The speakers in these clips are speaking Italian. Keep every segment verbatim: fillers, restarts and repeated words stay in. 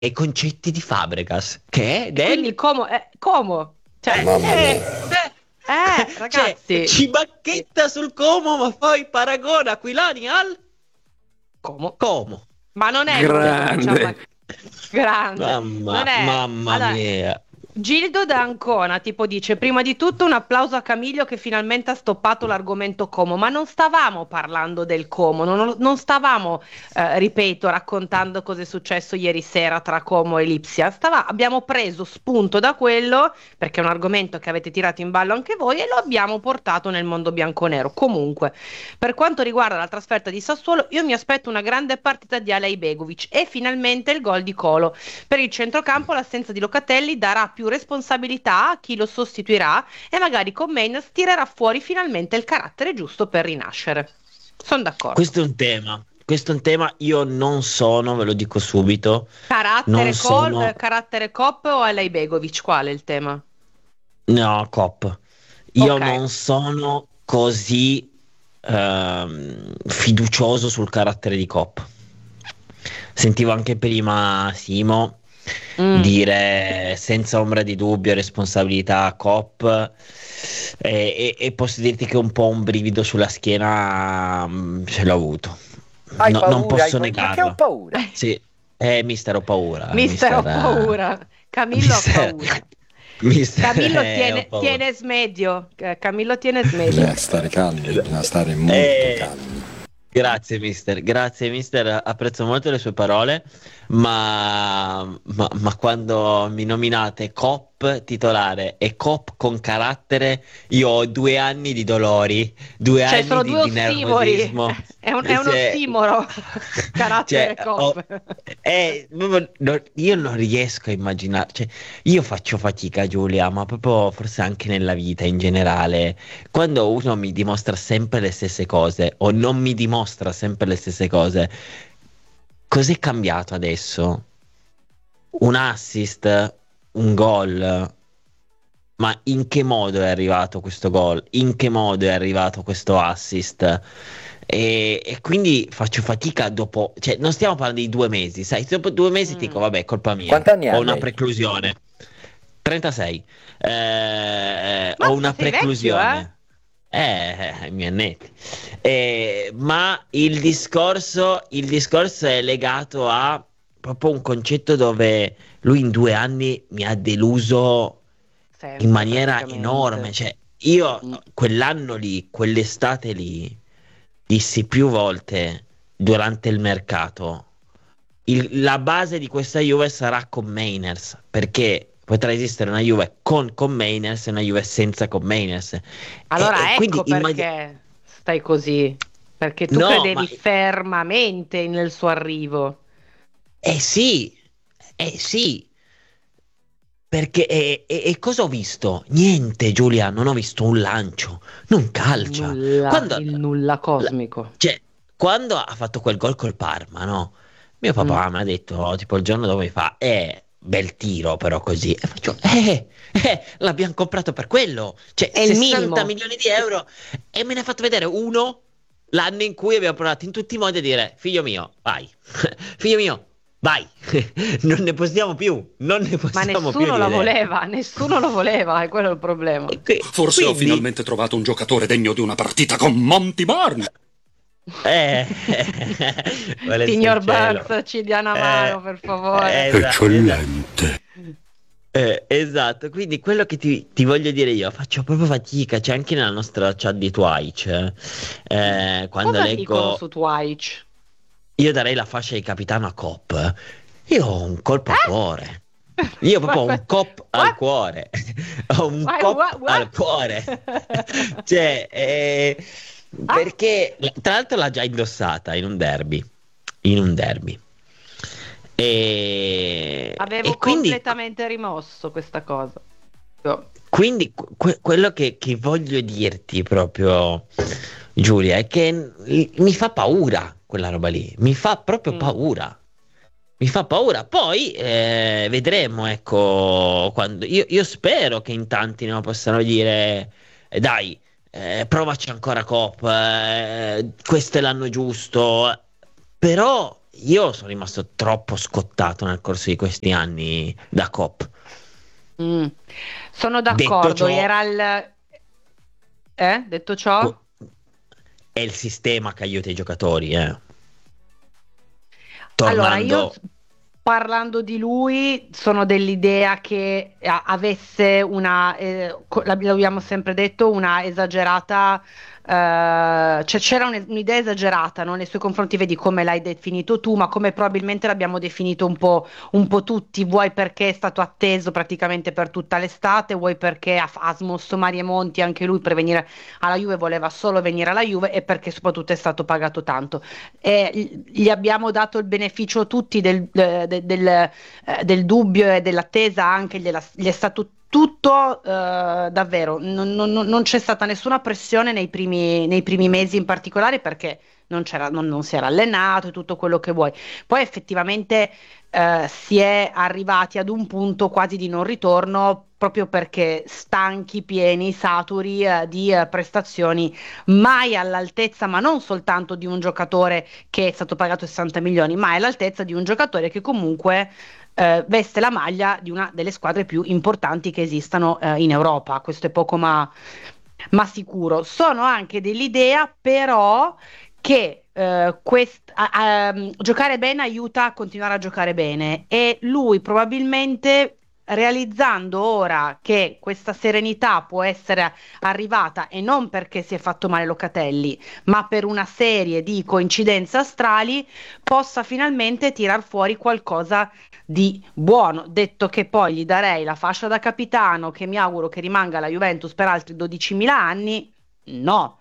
i concetti di Fabregas, che è del... Quindi Como, eh, Como. Cioè, Mamma eh, mia. eh, Cioè, ragazzi, ci bacchetta sul Como, ma poi paragona Aquilani al Como. Como. Ma non è Grande. grande. Mamma, Non è... mamma Allora, mia. Gildo da Ancona tipo dice: prima di tutto un applauso a Camillo che finalmente ha stoppato l'argomento Como, ma non stavamo parlando del Como, non, non stavamo, eh, ripeto, raccontando cosa è successo ieri sera tra Como e Lipsia. Stava, abbiamo preso spunto da quello perché è un argomento che avete tirato in ballo anche voi e lo abbiamo portato nel mondo bianconero. Comunque, per quanto riguarda la trasferta di Sassuolo, io mi aspetto una grande partita di Alej Begovic e finalmente il gol di Colo. Per il centrocampo l'assenza di Locatelli darà più responsabilità a chi lo sostituirà e magari con Mainz tirerà fuori finalmente il carattere giusto per rinascere. Sono d'accordo. Questo è un tema. Questo è un tema, io non sono, ve lo dico subito. Carattere, non col, sono... eh, carattere Cop o Alej Begovic? Qual è il tema? No, Cop. Io Ok. non sono così ehm, fiducioso sul carattere di Cop. Sentivo anche prima Simo Mm. dire senza ombra di dubbio responsabilità Cop e, e- e posso dirti che un po' un brivido sulla schiena mm, ce l'ho avuto. Hai No- paura, non posso hai paura. Perché ho negarlo. paura? Sì, eh, mister ho paura. Mister, ho mister, eh, paura. Camillo ha mister- paura. mister, Camillo eh, tiene, ho paura. tiene smedio. Eh, Camillo tiene smedio. Bisogna stare calmi, bisogna stare molto Eh, calmi. Grazie mister, grazie mister, apprezzo molto le sue parole, ma, ma, ma quando mi nominate Cop titolare e Cop con carattere, io ho due anni di dolori, due Cioè, anni sono di, due di ossimori. nervosismo. È, un, è un Cioè, ossimoro. Carattere cioè, Cop. ho- eh, proprio no- io non riesco a immaginare, cioè, io faccio fatica Giulia, ma proprio forse anche nella vita in generale. Quando uno mi dimostra sempre le stesse cose o non mi dimostra sempre le stesse cose, cos'è cambiato adesso? Un assist, un gol, ma in che modo è arrivato questo gol? In che modo è arrivato questo assist? E, e quindi faccio fatica dopo, cioè non stiamo parlando di due mesi, sai, dopo due mesi ti dico Mm. vabbè, è colpa mia, Quanti anni ha ho una lei? preclusione. trentasei. Eh, Mazza, ho una sei vecchio, preclusione. Eh, eh, i miei annetti. Eh, ma il discorso, il discorso è legato a proprio un concetto dove lui in due anni mi ha deluso Sempre, in maniera praticamente. enorme. Cioè, io Mm. quell'anno lì, quell'estate lì, dissi più volte durante il mercato, il- la base di questa Juve sarà con Mainers, perché potrà esistere una Juve con con Mainers e una Juve senza con Mainers. E- Allora e ecco quindi immag- perché stai così. Perché tu No, credevi ma- fermamente nel suo arrivo. Eh sì, eh sì, perché e, e- e cosa ho visto? Niente, Giulia, non ho visto un lancio, non calcia. Nulla, Quando, il nulla cosmico. cioè, quando ha fatto quel gol col Parma, no? Mio papà mi ha detto, oh, tipo il giorno dopo mi fa, eh, bel tiro però così. E faccio, eh, eh, l'abbiamo comprato per quello. Cioè, È il sessanta minimo. milioni di euro. E me ne ha fatto vedere uno, l'anno in cui abbiamo provato in tutti i modi a dire, figlio mio, vai. Figlio mio, vai. Non ne possiamo più. Non ne Ma possiamo più nessuno di lo vedere. voleva, nessuno lo voleva, è quello il problema. E qui- Forse ho quindi- finalmente trovato un giocatore degno di una partita con Monty Burn. Eh, qual è il Signor cielo? Burns, ci dia una Eh, mano, per favore. eh, esatto, Eccellente. Eh, esatto, quindi quello che ti, ti voglio dire io, faccio proprio fatica, c'è anche nella nostra chat di Twitch, eh, quando Cosa dicono leggo, su Twitch? io darei la fascia di capitano a Cop, io ho un colpo al Eh? cuore, io proprio ho un cop al What? cuore, ho un What, cop what, what? al cuore, cioè, eh, Ah. perché tra l'altro l'ha già indossata in un derby, in un derby. E, Avevo e quindi completamente rimosso questa cosa. Io- Quindi que- quello che, che voglio dirti proprio, Giulia, è che n- mi fa paura quella roba lì, mi fa proprio Mm. paura. Mi fa paura. Poi eh, vedremo, ecco, quando io, io spero che in tanti no, possano dire, eh, dai, eh, provaci ancora Cop, eh, questo è l'anno giusto. Però io sono rimasto troppo scottato nel corso di questi anni da Kopp. Mm. Sono Detto d'accordo, ciò, era il... Eh? Detto ciò? co- è il sistema che aiuta i giocatori, eh. Allora, io Tornando, parlando di lui sono dell'idea che eh, avesse una, eh, co- l'abbiamo sempre detto, una esagerata, eh, cioè c'era un- un'idea esagerata, no, nei suoi confronti, vedi come l'hai definito tu, ma come probabilmente l'abbiamo definito un po', un po' tutti, vuoi perché è stato atteso praticamente per tutta l'estate, vuoi perché ha, ha smosso mari e monti anche lui per venire alla Juve, voleva solo venire alla Juve e perché soprattutto è stato pagato tanto. E gli abbiamo dato il beneficio tutti del, de- de- del, eh, del dubbio e dell'attesa, anche gliela- gli è stato tutto eh, davvero, non, non- non- non c'è stata nessuna pressione nei primi, nei primi mesi in particolare perché non c'era, non, non si era allenato e tutto quello che vuoi. Poi effettivamente eh, si è arrivati ad un punto quasi di non ritorno proprio perché stanchi, pieni, saturi eh, di eh, prestazioni mai all'altezza, ma non soltanto di un giocatore che è stato pagato sessanta milioni, ma è all'altezza di un giocatore che comunque eh, veste la maglia di una delle squadre più importanti che esistano eh, in Europa. Questo è poco ma, ma sicuro. Sono anche dell'idea, però, che eh, quest- a- a- giocare bene aiuta a continuare a giocare bene e lui probabilmente. Realizzando ora che questa serenità può essere arrivata e non perché si è fatto male Locatelli, ma per una serie di coincidenze astrali, possa finalmente tirar fuori qualcosa di buono. Detto che poi gli darei la fascia da capitano, che mi auguro che rimanga alla Juventus per altri dodicimila anni, no.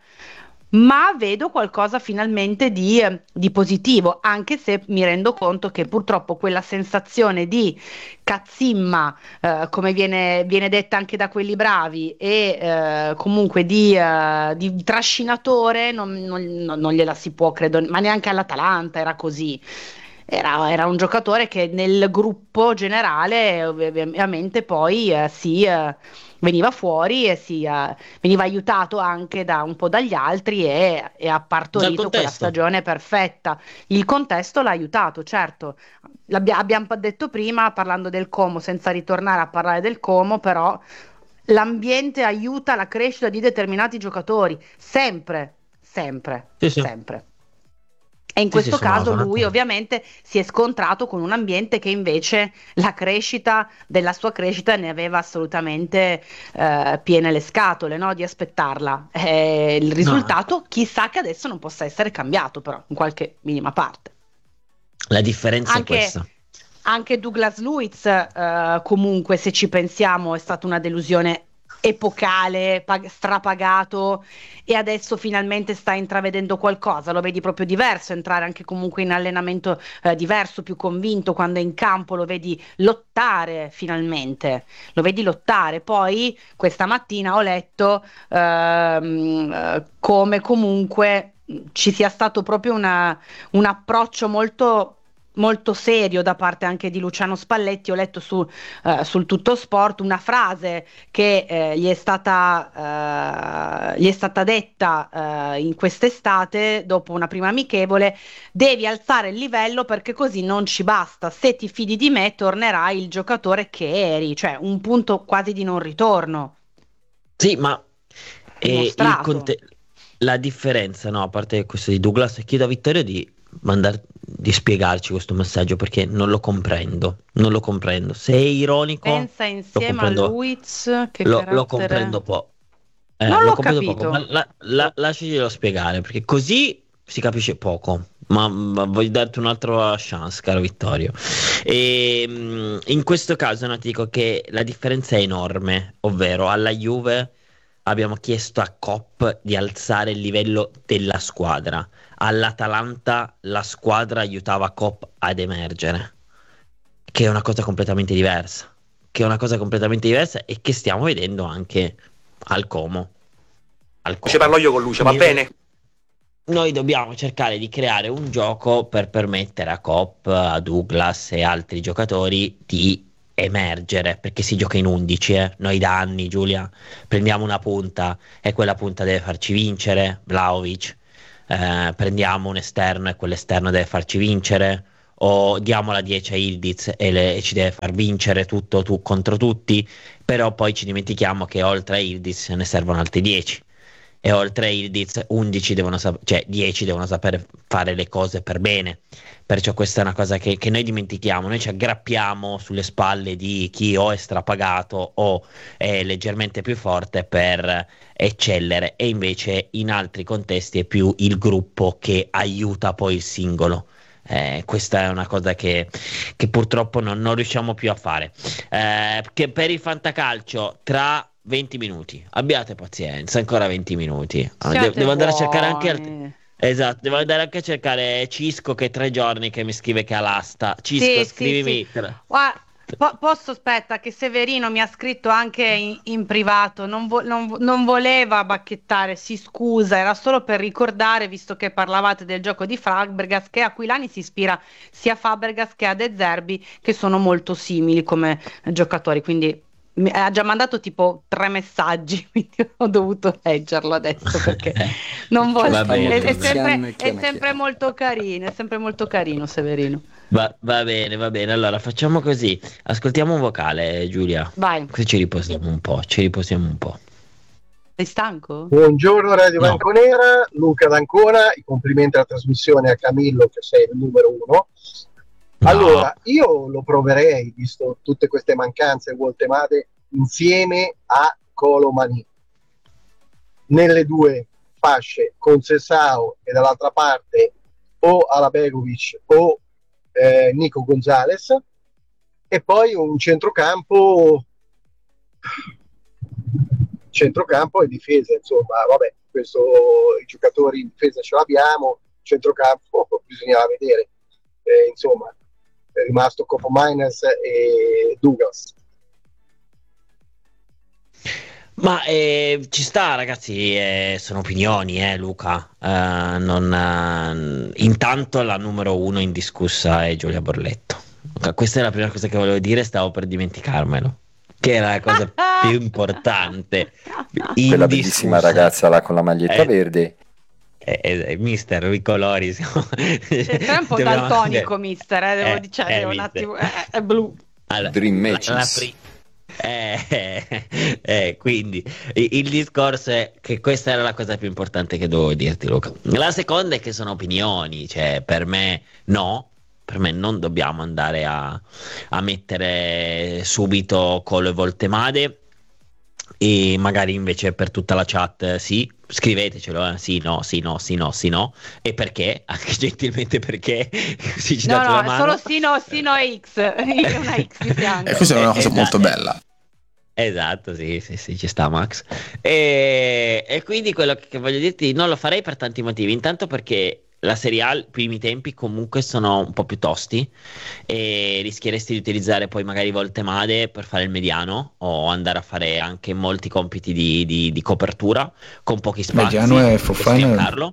Ma vedo qualcosa finalmente di, eh, di positivo, anche se mi rendo conto che purtroppo quella sensazione di cazzimma, eh, come viene, viene detta anche da quelli bravi, e eh, comunque di, eh, di trascinatore, non, non- non- non gliela si può, credo, ma neanche all'Atalanta era così. Era, era un giocatore che nel gruppo generale ovviamente poi eh, si, eh, veniva fuori e si, eh, veniva aiutato anche da un po' dagli altri e, e ha dal partorito quella contesto. stagione perfetta. Il contesto l'ha aiutato, certo. L'abbia- abbiamo detto prima, parlando del Como, senza ritornare a parlare del Como, però l'ambiente aiuta la crescita di determinati giocatori, sempre, sempre, Sì, sì, sempre. E in sì, sì, questo sono, caso sono lui d'accordo. ovviamente si è scontrato con un ambiente che invece la crescita della sua crescita ne aveva assolutamente eh, piene le scatole, no? Di aspettarla. E il No, risultato chissà che adesso non possa essere cambiato, però, in qualche minima parte. la differenza è Anche, questa. anche Douglas Luiz, eh, comunque, se ci pensiamo, è stata una delusione epocale, pag- strapagato e adesso finalmente sta intravedendo qualcosa, lo vedi proprio diverso, entrare anche comunque in allenamento eh, diverso, più convinto, quando è in campo lo vedi lottare finalmente, lo vedi lottare. Poi questa mattina ho letto ehm, eh, come comunque mh, ci sia stato proprio una- un approccio molto molto serio da parte anche di Luciano Spalletti. Ho letto su, eh, sul Tutto Sport una frase che eh, gli è stata, eh, gli è stata detta eh, in quest'estate dopo una prima amichevole: devi alzare il livello perché così non ci basta, se ti fidi di me tornerai il giocatore che eri, cioè un punto quasi di non ritorno Sì, ma eh, il dimostrato. conte- la differenza, no, a parte questo di Douglas, chiedo a Vittorio di mandar- di spiegarci questo messaggio perché non lo comprendo, non lo comprendo. Se è ironico, Pensa lo insieme a comprendo, Luiz che lo, lo comprendo carattere... po'. Eh, Non lo l'ho comprendo poco, ma capito. la, la, lasciaglielo spiegare perché così si capisce poco. Ma, ma voglio darti un'altra chance, caro Vittorio. E, mh, in questo caso, no, ti dico che la differenza è enorme, ovvero alla Juve abbiamo chiesto a Kopp di alzare il livello della squadra. All'Atalanta la squadra aiutava Kopp ad emergere, che è una cosa completamente diversa. Che è una cosa completamente diversa e che stiamo vedendo anche al Como. Al Ci Como. parlo io con Lucio, va Quindi bene? noi dobbiamo cercare di creare un gioco per permettere a Kopp, a Douglas e altri giocatori di emergere, perché si gioca in undici, eh. Noi da anni, Giulia, prendiamo una punta e quella punta deve farci vincere, Vlahovic. Eh, prendiamo un esterno e quell'esterno deve farci vincere. o diamo la dieci a Ildiz e, le, e ci deve far vincere tutto tu contro tutti, però poi ci dimentichiamo che oltre a Ildiz ne servono altri dieci. E oltre a Ildiz undici devono sap- cioè dieci devono sapere fare le cose per bene, perciò questa è una cosa che, che noi dimentichiamo. Noi ci aggrappiamo sulle spalle di chi o è strapagato o è leggermente più forte per eccellere, e invece in altri contesti è più il gruppo che aiuta poi il singolo. Eh, questa è una cosa che, che purtroppo non, non riusciamo più a fare, eh, che per il fantacalcio tra venti minuti, abbiate pazienza, ancora venti minuti. Ah, de- devo andare a cercare anche altri. Esatto, devo andare anche a cercare Cisco, che è tre giorni che mi scrive che ha l'asta. Cisco, Sì, scrivimi. sì, sì. Guarda, po- posso, aspetta, che Severino mi ha scritto anche in, in privato, non, vo- non vo- non voleva bacchettare, si scusa, era solo per ricordare, visto che parlavate del gioco di Fabregas, che Aquilani si ispira sia a Fabregas che a De Zerbi, che sono molto simili come giocatori, quindi mi ha già mandato tipo tre messaggi, quindi ho dovuto leggerlo adesso perché non voglio. Va bene. È, è sempre, Chiama, è chiama, sempre chiama. molto carino, è sempre molto carino Severino. Va, va bene, va bene. Allora facciamo così. Ascoltiamo un vocale, Giulia. Vai, Così ci riposiamo un po'. Ci riposiamo un po'. sei stanco? Buongiorno Radio No. Bianconera, Luca d'Ancona, i complimenti alla trasmissione, a Camillo che sei il numero uno. No. Allora, io lo proverei, visto tutte queste mancanze voltemate, insieme a Colomani. Nelle due fasce, con Sessao e dall'altra parte o Alabegovic o eh, Nico Gonzalez, e poi un centrocampo centrocampo e difesa, insomma, vabbè, questo i giocatori in difesa ce l'abbiamo, centrocampo bisognava vedere, eh, insomma, è rimasto Copo Miners e Douglas. Ma eh, ci sta, ragazzi, eh, sono opinioni, eh, Luca. Eh, non, eh, intanto la numero uno indiscussa è Giulia Borletto. Questa è la prima cosa che volevo dire, stavo per dimenticarmelo, che era la cosa più importante. Quella Indiscussa. bellissima ragazza là con la maglietta Eh, verde. Eh, eh, mister, i colori siamo- Sei un po' dobbiamo- daltonico, mister, eh, devo Eh, dire, eh, un mister. attimo, è, è blu. Allora, Dream la- Matches. la pri- eh, eh, eh, quindi i- il discorso è che questa era la cosa più importante che dovevo dirti, Luca. La seconda è che sono opinioni, cioè per me no, per me non dobbiamo andare a, a mettere subito Colo e Voltemade, e magari invece per tutta la chat eh, sì, scrivetecelo, eh, sì, no, sì, no, sì, no, sì, no, e perché, anche gentilmente perché, così ci No, date no, una è mano. solo sì, no, sì, no e X. Io e una X di fianco. E questa è una cosa Eh, molto esatto. bella. Esatto, sì, sì, sì, ci sta Max. E, e quindi quello che voglio dirti, non lo farei per tanti motivi. Intanto perché la Serie A, i primi tempi comunque sono un po' più tosti e rischieresti di utilizzare poi magari Voltemade per fare il mediano o andare a fare anche molti compiti di, di- di copertura con pochi spazi Mediano e e Fofana. sfiancarlo.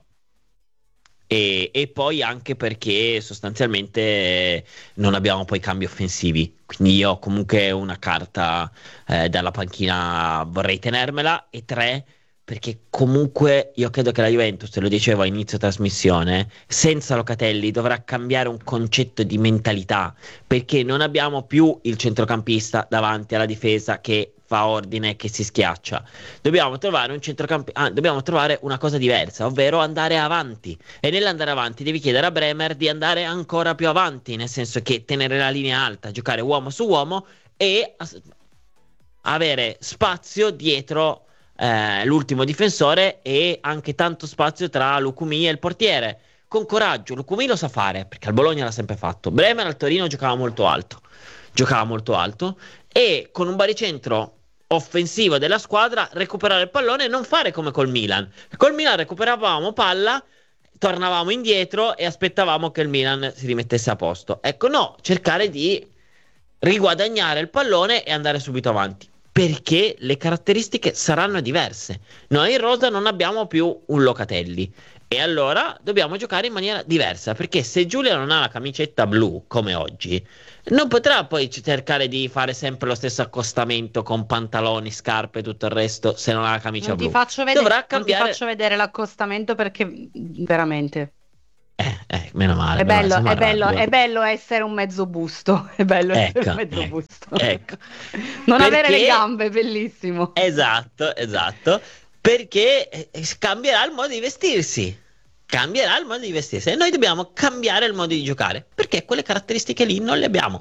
E, e poi anche perché sostanzialmente eh, non abbiamo poi cambi offensivi, quindi io comunque una carta eh, dalla panchina vorrei tenermela. E tre, perché comunque io credo che la Juventus, te lo dicevo a inizio trasmissione, senza Locatelli dovrà cambiare un concetto di mentalità, perché non abbiamo più il centrocampista davanti alla difesa che fa ordine, che si schiaccia. Dobbiamo trovare un centrocampo, ah, dobbiamo trovare una cosa diversa, ovvero andare avanti. E nell'andare avanti devi chiedere a Bremer di andare ancora più avanti, nel senso che tenere la linea alta, giocare uomo su uomo e as- avere spazio dietro eh, l'ultimo difensore e anche tanto spazio tra Lucumi e il portiere. Con coraggio, Lucumi lo sa fare, perché al Bologna l'ha sempre fatto. Bremer al Torino giocava molto alto, giocava molto alto, e con un baricentro offensivo della squadra recuperare il pallone e non fare come col Milan. Col Milan recuperavamo palla, tornavamo indietro e aspettavamo che il Milan si rimettesse a posto. Ecco, no, cercare di riguadagnare il pallone e andare subito avanti, perché le caratteristiche saranno diverse. Noi in rosa non abbiamo più un Locatelli e allora dobbiamo giocare in maniera diversa, perché se Giulia non ha la camicetta blu come oggi, non potrà poi cercare di fare sempre lo stesso accostamento con pantaloni, scarpe e tutto il resto se non ha la camicia Non ti blu. faccio vedere, Dovrà non ti cambiare. faccio vedere l'accostamento perché veramente. Eh, eh, meno male. È meno male, bello, siamo è bello, arrabbiati. è bello essere un mezzo busto, è bello essere Ecco, un mezzo ecco, busto. ecco. Non avere le Perché gambe, bellissimo. esatto, esatto, perché eh, cambierà il modo di vestirsi. Cambierà il modo di vestirsi e noi dobbiamo cambiare il modo di giocare, perché quelle caratteristiche lì non le abbiamo.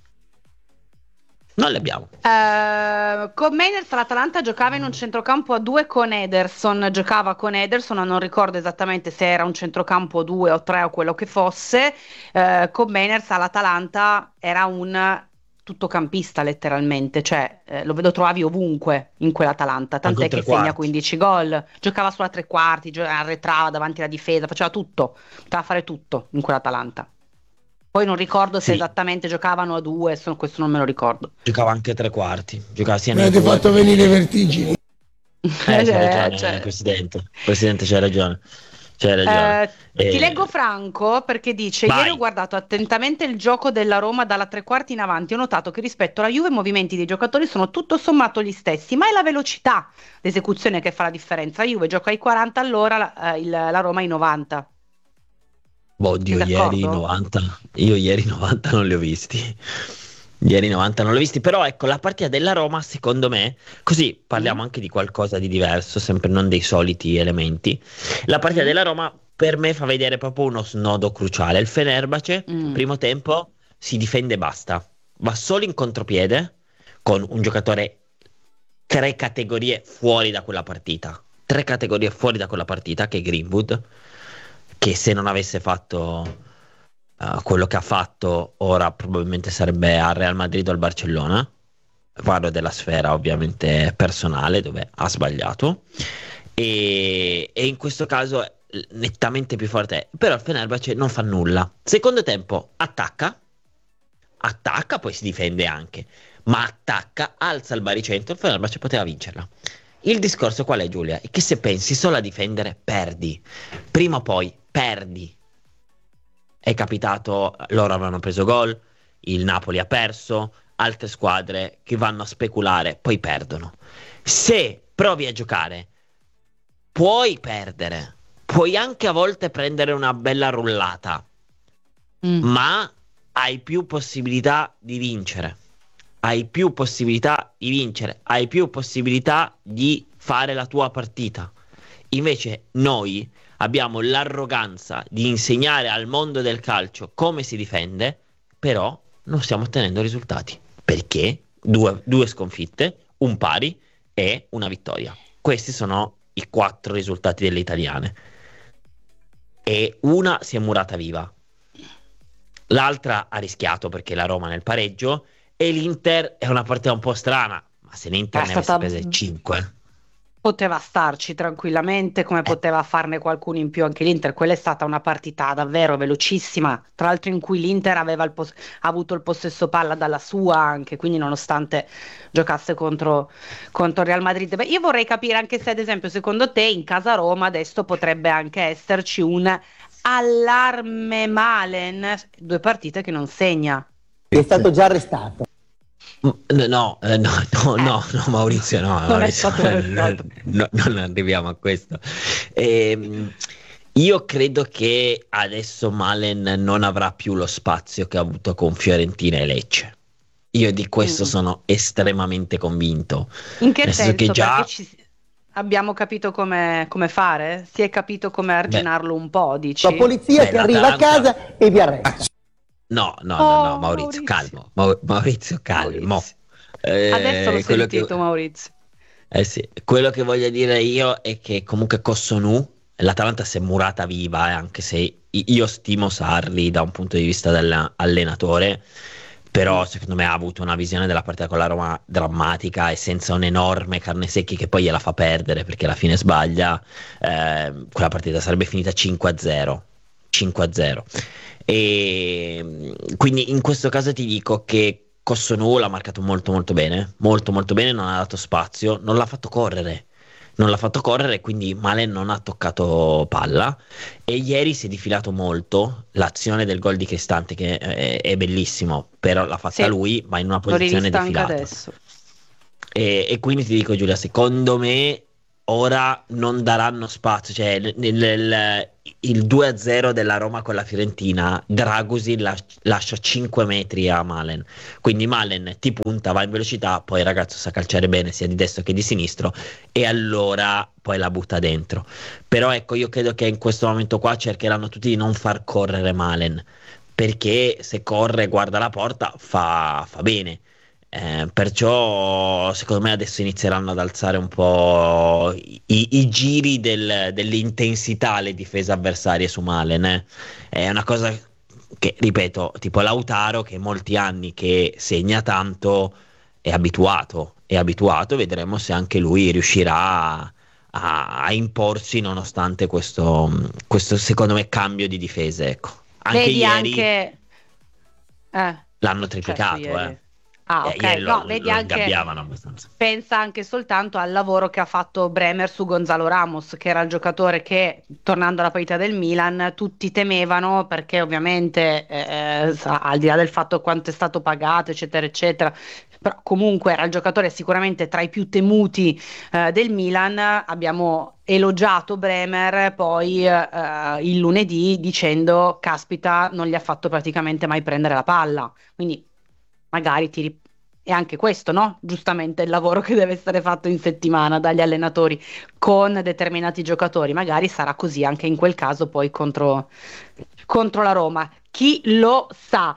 Non le abbiamo. Eh, con Mainers l'Atalanta giocava in un centrocampo a due con Ederson, giocava con Ederson, non ricordo esattamente se era un centrocampo a due o tre o quello che fosse. Eh, con Mainers all'Atalanta era un tuttocampista letteralmente, cioè eh, lo vedo trovavi ovunque in quell'Atalanta, Anche tant'è un che tre segna quarti. quindici gol, giocava sulla tre quarti, gio- arretrava davanti alla difesa, faceva tutto, poteva fare tutto in quell'Atalanta. Poi non ricordo se Sì, esattamente giocavano a due, so- questo non me lo ricordo. giocava anche tre quarti. Giocava sia Mi nei avete due fatto che nei venire tre. vertigini. Eh, c'hai Eh, ragione, cioè, Presidente. Presidente, c'hai ragione. C'hai ragione. eh, ti Eh, leggo Franco perché dice: Ieri ho vai. guardato attentamente il gioco della Roma dalla tre quarti in avanti. Ho notato che rispetto alla Juve i movimenti dei giocatori sono tutto sommato gli stessi, ma è la velocità l'esecuzione che fa la differenza. La Juve gioca ai quaranta all'ora, la, eh, il- la Roma ai novanta. Oddio, Sei ieri d'accordo? novanta. Io ieri novanta non li ho visti. Ieri novanta non l'ho visti, però ecco, la partita della Roma, secondo me, così parliamo Mm? anche di qualcosa di diverso, sempre non dei soliti elementi. La partita Mm? della Roma per me fa vedere proprio uno snodo cruciale. Il Fenerbahce, Mm. primo tempo, si difende e basta. Va solo in contropiede con un giocatore tre categorie fuori da quella partita. Tre categorie fuori da quella partita, che è Greenwood, che se non avesse fatto eh, quello che ha fatto, ora probabilmente sarebbe al Real Madrid o al Barcellona. Parlo della sfera ovviamente personale, dove ha sbagliato. E, e in questo caso è nettamente più forte. Però il Fenerbahce non fa nulla. Secondo tempo attacca, attacca, poi si difende anche, ma attacca, alza il baricentro, il Fenerbahce poteva vincerla. Il discorso qual è, Giulia? È che se pensi solo a difendere, perdi. Prima o poi perdi. È capitato, loro avevano preso gol, il Napoli ha perso, altre squadre che vanno a speculare, poi perdono. Se provi a giocare, puoi perdere, puoi anche a volte prendere una bella rullata, Mm. ma hai più possibilità di vincere. Hai più possibilità di vincere, hai più possibilità di fare la tua partita. Invece noi abbiamo l'arroganza di insegnare al mondo del calcio come si difende, però non stiamo ottenendo risultati. Perché due, due sconfitte, un pari e una vittoria. Questi sono i quattro risultati delle italiane. E una si è murata viva. L'altra ha rischiato perché la Roma nel pareggio e l'Inter è una partita un po' strana, ma se l'Inter È ne avesse stata prese cinque, Poteva starci tranquillamente, come poteva farne qualcuno in più anche l'Inter. Quella è stata una partita davvero velocissima, tra l'altro in cui l'Inter aveva il pos- ha avuto il possesso palla dalla sua anche, quindi nonostante giocasse contro, contro il Real Madrid. Beh, io vorrei capire anche se ad esempio secondo te in casa Roma adesso potrebbe anche esserci un allarme Malen, due partite che non segna. È stato già arrestato. no, no, eh, no, no, no, no, Maurizio, no, Non è Maurizio, stato arrestato. no, non arriviamo a questo. Ehm, io credo che adesso Malen non avrà più lo spazio che ha avuto con Fiorentina e Lecce. Io di questo Mm. sono estremamente convinto. In che Nel senso senso? che già- Perché ci- abbiamo capito come, come fare? Si è capito come arginarlo un po', dici? La polizia Beh, che arriva a l'Atalanta- casa e vi arresta. No, no, Oh, no, no, Maurizio, Maurizio. calmo, Mau- Maurizio, calmo. Maurizio. Eh, Adesso l'ho quello che- sentito, Maurizio. Eh sì, quello che voglio dire io è che comunque Cossonù, l'Atalanta si è murata viva, eh, anche se i- io stimo Sarri da un punto di vista dell'allenatore, però secondo me ha avuto una visione della partita con la Roma drammatica e senza un enorme Carnesecchi che poi gliela fa perdere perché alla fine sbaglia, eh, quella partita sarebbe finita cinque a zero. cinque a zero. E quindi in questo caso ti dico che Cossonù l'ha marcato molto molto bene, molto molto bene, non ha dato spazio, non l'ha fatto correre, non l'ha fatto correre, quindi Malen non ha toccato palla e ieri si è difilato molto l'azione del gol di Cristante che è, è bellissimo, però l'ha fatta Sì. lui, ma in una L'ho posizione rivista anche defilata. adesso. E, e quindi ti dico Giulia, secondo me ora non daranno spazio, cioè nel- nel- il due a zero della Roma con la Fiorentina, Dragusin la- lascia cinque metri a Malen, quindi Malen ti punta, va in velocità, poi il ragazzo sa calciare bene sia di destro che di sinistro e allora poi la butta dentro. Però ecco, io credo che in questo momento qua cercheranno tutti di non far correre Malen, perché se corre e guarda la porta fa, fa bene. Eh, perciò secondo me adesso inizieranno ad alzare un po' i, i giri del- dell'intensità alle difese avversarie su Malen. eh. È una cosa che, ripeto, tipo Lautaro che molti anni che segna tanto è abituato, è abituato, vedremo se anche lui riuscirà a, a- a imporsi nonostante questo, questo secondo me cambio di difese. Ecco. Anche Vedi ieri anche... Eh, l'hanno certo, triplicato, ieri. eh. Ah, Eh, ok, ieri no, lo, vedi lo anche... ingabbiavano abbastanza. Pensa anche soltanto al lavoro che ha fatto Bremer su Gonzalo Ramos, che era il giocatore che, tornando alla partita del Milan, tutti temevano perché ovviamente, eh, sa- al di là del fatto quanto è stato pagato, eccetera, eccetera, però comunque era il giocatore sicuramente tra i più temuti, eh, del Milan. Abbiamo elogiato Bremer poi, eh, il lunedì dicendo, caspita, non gli ha fatto praticamente mai prendere la palla, quindi magari ti ri- è anche questo, no? Giustamente il lavoro che deve essere fatto in settimana dagli allenatori con determinati giocatori. Magari sarà così anche in quel caso poi contro, contro la Roma. Chi lo sa?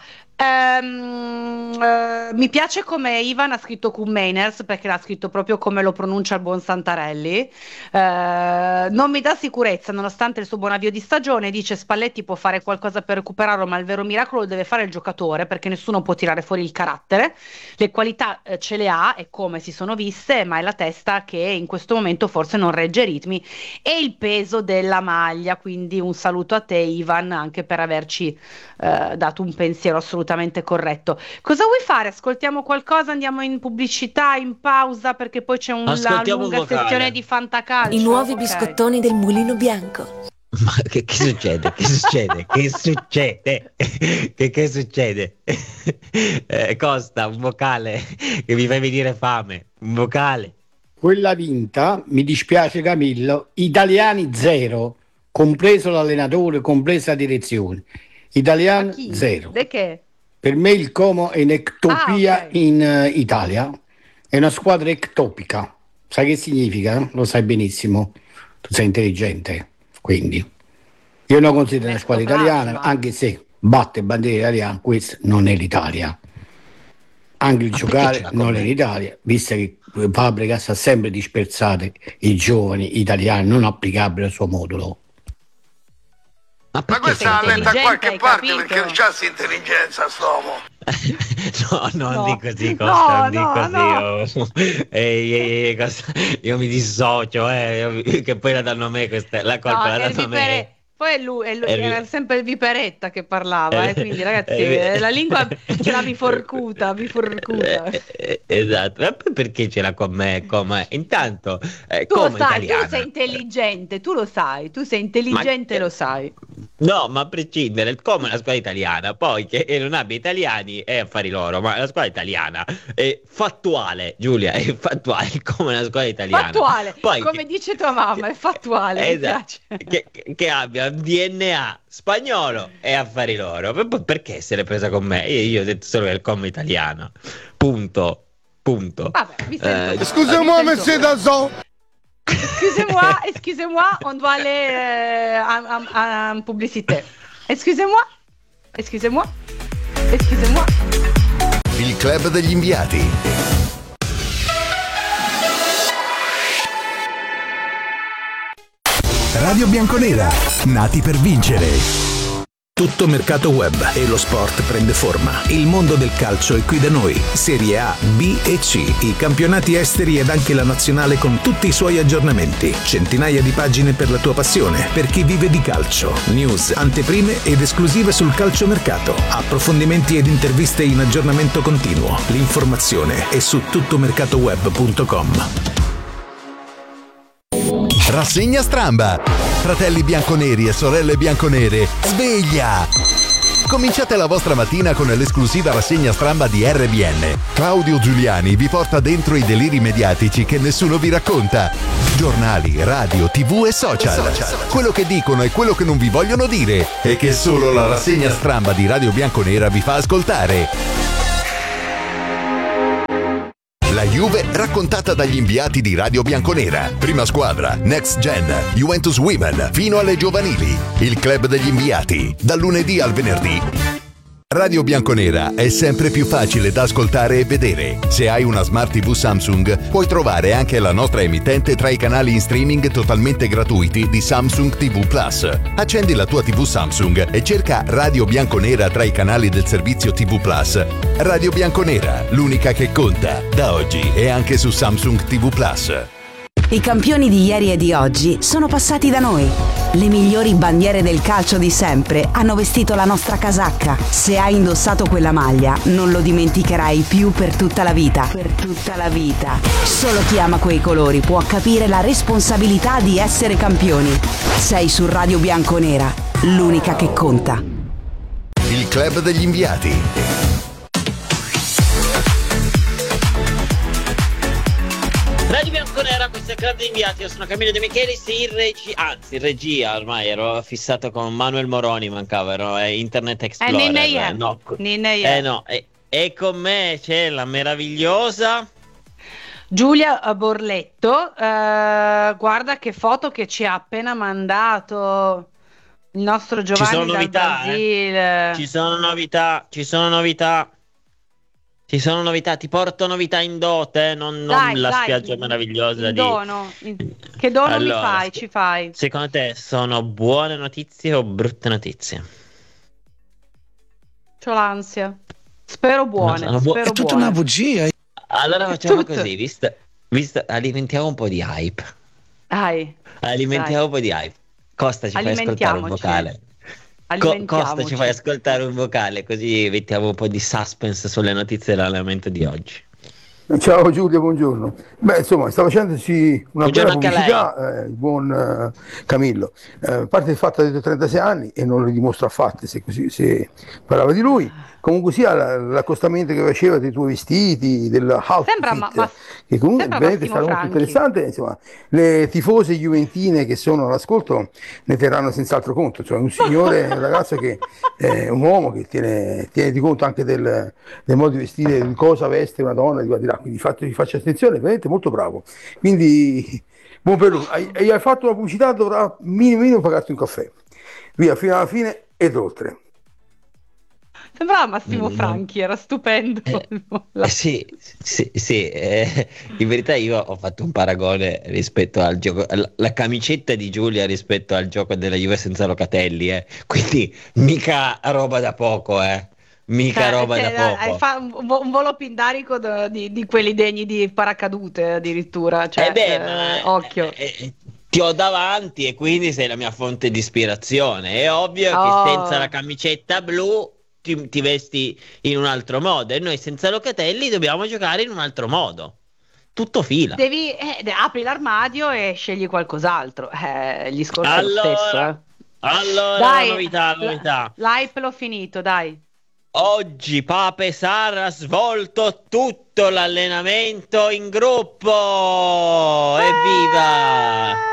Ehm, eh, mi piace come Ivan ha scritto Koemaners, perché l'ha scritto proprio come lo pronuncia il buon Santarelli. Eh, non mi dà sicurezza nonostante il suo buon avvio di stagione. Dice Spalletti può fare qualcosa per recuperarlo, ma il vero miracolo lo deve fare il giocatore, perché nessuno può tirare fuori il carattere. Le qualità, eh, ce le ha e come si sono viste, ma è la testa che in questo momento forse non regge i ritmi e il peso della maglia. Quindi un saluto a te, Ivan, anche per averci, eh, dato un pensiero assolutamente corretto. Cosa vuoi fare? Ascoltiamo qualcosa? Andiamo in pubblicità, in pausa, perché poi c'è una Ascoltiamo lunga un vocale. sessione di fantacalcio. I nuovi Ok. biscottoni del Mulino Bianco. Ma che, che succede? Che succede? Che succede? Che, che succede? Eh, Costa, un vocale che mi fai venire fame. Un vocale. Quella vinta, mi dispiace Camillo, italiani zero, compreso l'allenatore, compresa la direzione. Ma Italiani chi? zero. De che? Per me il Como è un'ectopia Ah, ok. in eh, Italia, è una squadra ectopica. Sai che significa? Lo sai benissimo, tu sei intelligente, quindi. Io non considero una squadra Ectoplasma. italiana, anche se batte bandiera italiana, questa non è l'Italia. Anche il Ma perché ce giocare l'ha non con è me? l'Italia, visto che Fabregas ha sempre dispersato i giovani italiani, non applicabile al suo modulo. Ma Ma perché questa sei l'ha letta da intelligente, qualche hai parte capito? perché non c'ha sta intelligenza st'uomo. No, non No. di così, Costa, non No, di no, così. no. oh. Ehi, ehi, ehi, Costa, io mi dissocio, eh, io- che poi la danno a me questa, la colpa No, la è il danno a me. vipere- Poi è lui, è lui- È il vi- era sempre il Viperetta che parlava, eh, quindi ragazzi, Eh, eh, la lingua ce l'ha biforcuta, biforcuta. Eh, eh, esatto, ma poi perché ce l'ha con me? Come? Intanto, eh, Tu lo come sai, italiana. tu sei intelligente, tu lo sai, tu sei intelligente e Ma- lo sai. No, ma a prescindere, il come è una squadra italiana, poi che non abbia italiani è affari loro, ma la squadra italiana è fattuale, Giulia, è fattuale, il come è una squadra italiana. Fattuale, Poi come che- dice tua mamma, è fattuale, mi Esatto, piace. che, che- che abbia un D N A spagnolo e affari loro. Per- per- Perché se l'è presa con me? Io, io ho detto solo che è il come italiano. Punto. Punto. Vabbè, vi sento. Eh, Excusez-moi, vi sento. monsieur Dazon. Excusez-moi, excusez-moi, on doit aller euh, en, en- en publicité. Excusez-moi, excusez-moi, excusez-moi. Il club degli inviati. Radio Bianconera, nati per vincere. Tutto mercato web e lo sport prende forma. Il mondo del calcio è qui da noi. Serie A, B e C, i campionati esteri ed anche la nazionale con tutti i suoi aggiornamenti. Centinaia di pagine per la tua passione, per chi vive di calcio. News, anteprime ed esclusive sul calciomercato. Approfondimenti ed interviste in aggiornamento continuo. L'informazione è su tuttomercatoweb punto com. Rassegna Stramba. Fratelli bianconeri e sorelle bianconere, sveglia! Cominciate la vostra mattina con l'esclusiva rassegna stramba di R B N. Claudio Giuliani vi porta dentro i deliri mediatici che nessuno vi racconta. Giornali, radio, tv e social. Quello che dicono e quello che non vi vogliono dire e che solo la rassegna stramba di Radio Bianconera vi fa ascoltare. La Juve raccontata dagli inviati di Radio Bianconera. Prima squadra, Next Gen, Juventus Women, fino alle giovanili. Il club degli inviati, dal lunedì al venerdì. Radio Bianconera è sempre più facile da ascoltare e vedere. Se hai una Smart tivù Samsung, puoi trovare anche la nostra emittente tra i canali in streaming totalmente gratuiti di Samsung tivù Plus. Accendi la tua tivù Samsung e cerca Radio Bianconera tra i canali del servizio tivù Plus. Radio Bianconera, l'unica che conta, da oggi e anche su Samsung tivù Plus. I campioni di ieri e di oggi sono passati da noi. Le migliori bandiere del calcio di sempre hanno vestito la nostra casacca. Se hai indossato quella maglia, non lo dimenticherai più per tutta la vita. Per tutta la vita. Solo chi ama quei colori può capire la responsabilità di essere campioni. Sei su Radio Bianconera, l'unica che conta. Il club degli inviati. Radio Bianconera, questo è il Club degli Inviati, io sono Camillo De Michelis, in regia, anzi in regia ormai ero fissato con Manuel Moroni, mancava, ero eh, Internet Explorer. Eh, Ninea. eh, no, Ninea. eh no, e, e con me c'è la meravigliosa Giulia Borletto, eh, guarda che foto che ci ha appena mandato il nostro Giovanni ci sono dal novità, Brasile. Eh? Ci sono novità, ci sono novità. Ci sono novità, ti porto novità in dote, eh? non, non Dai, la dai, spiaggia meravigliosa in di... dono. In- Che dono Allora, mi fai, ci fai? Secondo te sono buone notizie o brutte notizie? C'ho l'ansia. Spero buone, No, sono bu- spero è tutta buone. una bugia. Allora facciamo Tutto. così, visto, visto, alimentiamo un po' di hype. Dai, Alimentiamo Dai. un po' di hype. Costa, ci fai ascoltare un Alimentiamoci. vocale. Co- alimentiamoci. Costa, ci fai ascoltare un vocale, così mettiamo un po' di suspense sulle notizie dell'allenamento di oggi. Ciao Giulia, buongiorno. Beh, insomma, sta facendosi una Buongiorno bella anche a pubblicità, eh, il buon eh, Camillo. Eh, a parte il fatto che ha detto trentasei anni e non lo dimostra affatto se, così, se parlava di lui. Comunque sia la- l'accostamento che faceva dei tuoi vestiti, dell'outfit, Sembra, ma, ma- che comunque sembra veramente è Massimo stato molto Franchi. interessante. Insomma, le tifose juventine che sono all'ascolto ne terranno senz'altro conto. Cioè, un signore, un ragazzo che è un uomo che tiene, tiene di conto anche del, del modo di vestire, di cosa veste una donna, di qua di là. Quindi fate, faccia attenzione, veramente molto bravo. Quindi, buon per lui. Hai, hai fatto una pubblicità, dovrà minimo minimo pagarti un caffè. Via, fino alla fine ed oltre. Sembrava Massimo Mm. Franchi, era stupendo. Eh, sì, sì, sì, eh, in verità io ho fatto un paragone rispetto al gioco, la, la camicetta di Giulia rispetto al gioco della Juve senza Locatelli, eh. Quindi mica roba da poco, eh. Mica Cioè, roba cioè, da hai poco. fa- un, vo- un volo pindarico da- di, di quelli degni di paracadute addirittura. Cioè, Eh beh, eh, ma- occhio. eh, ti ho davanti e quindi sei la mia fonte di ispirazione. È ovvio Oh. che senza la camicetta blu ti, ti vesti in un altro modo e noi senza Locatelli dobbiamo giocare in un altro modo. Tutto fila. Devi, eh, de- apri l'armadio e scegli qualcos'altro. Eh, gli scorsi è lo Allora, stesso. Eh. allora Dai, la novità, la novità. L'hype l'ho finito, dai. Oggi Pape Sarr ha svolto tutto l'allenamento in gruppo. Evviva!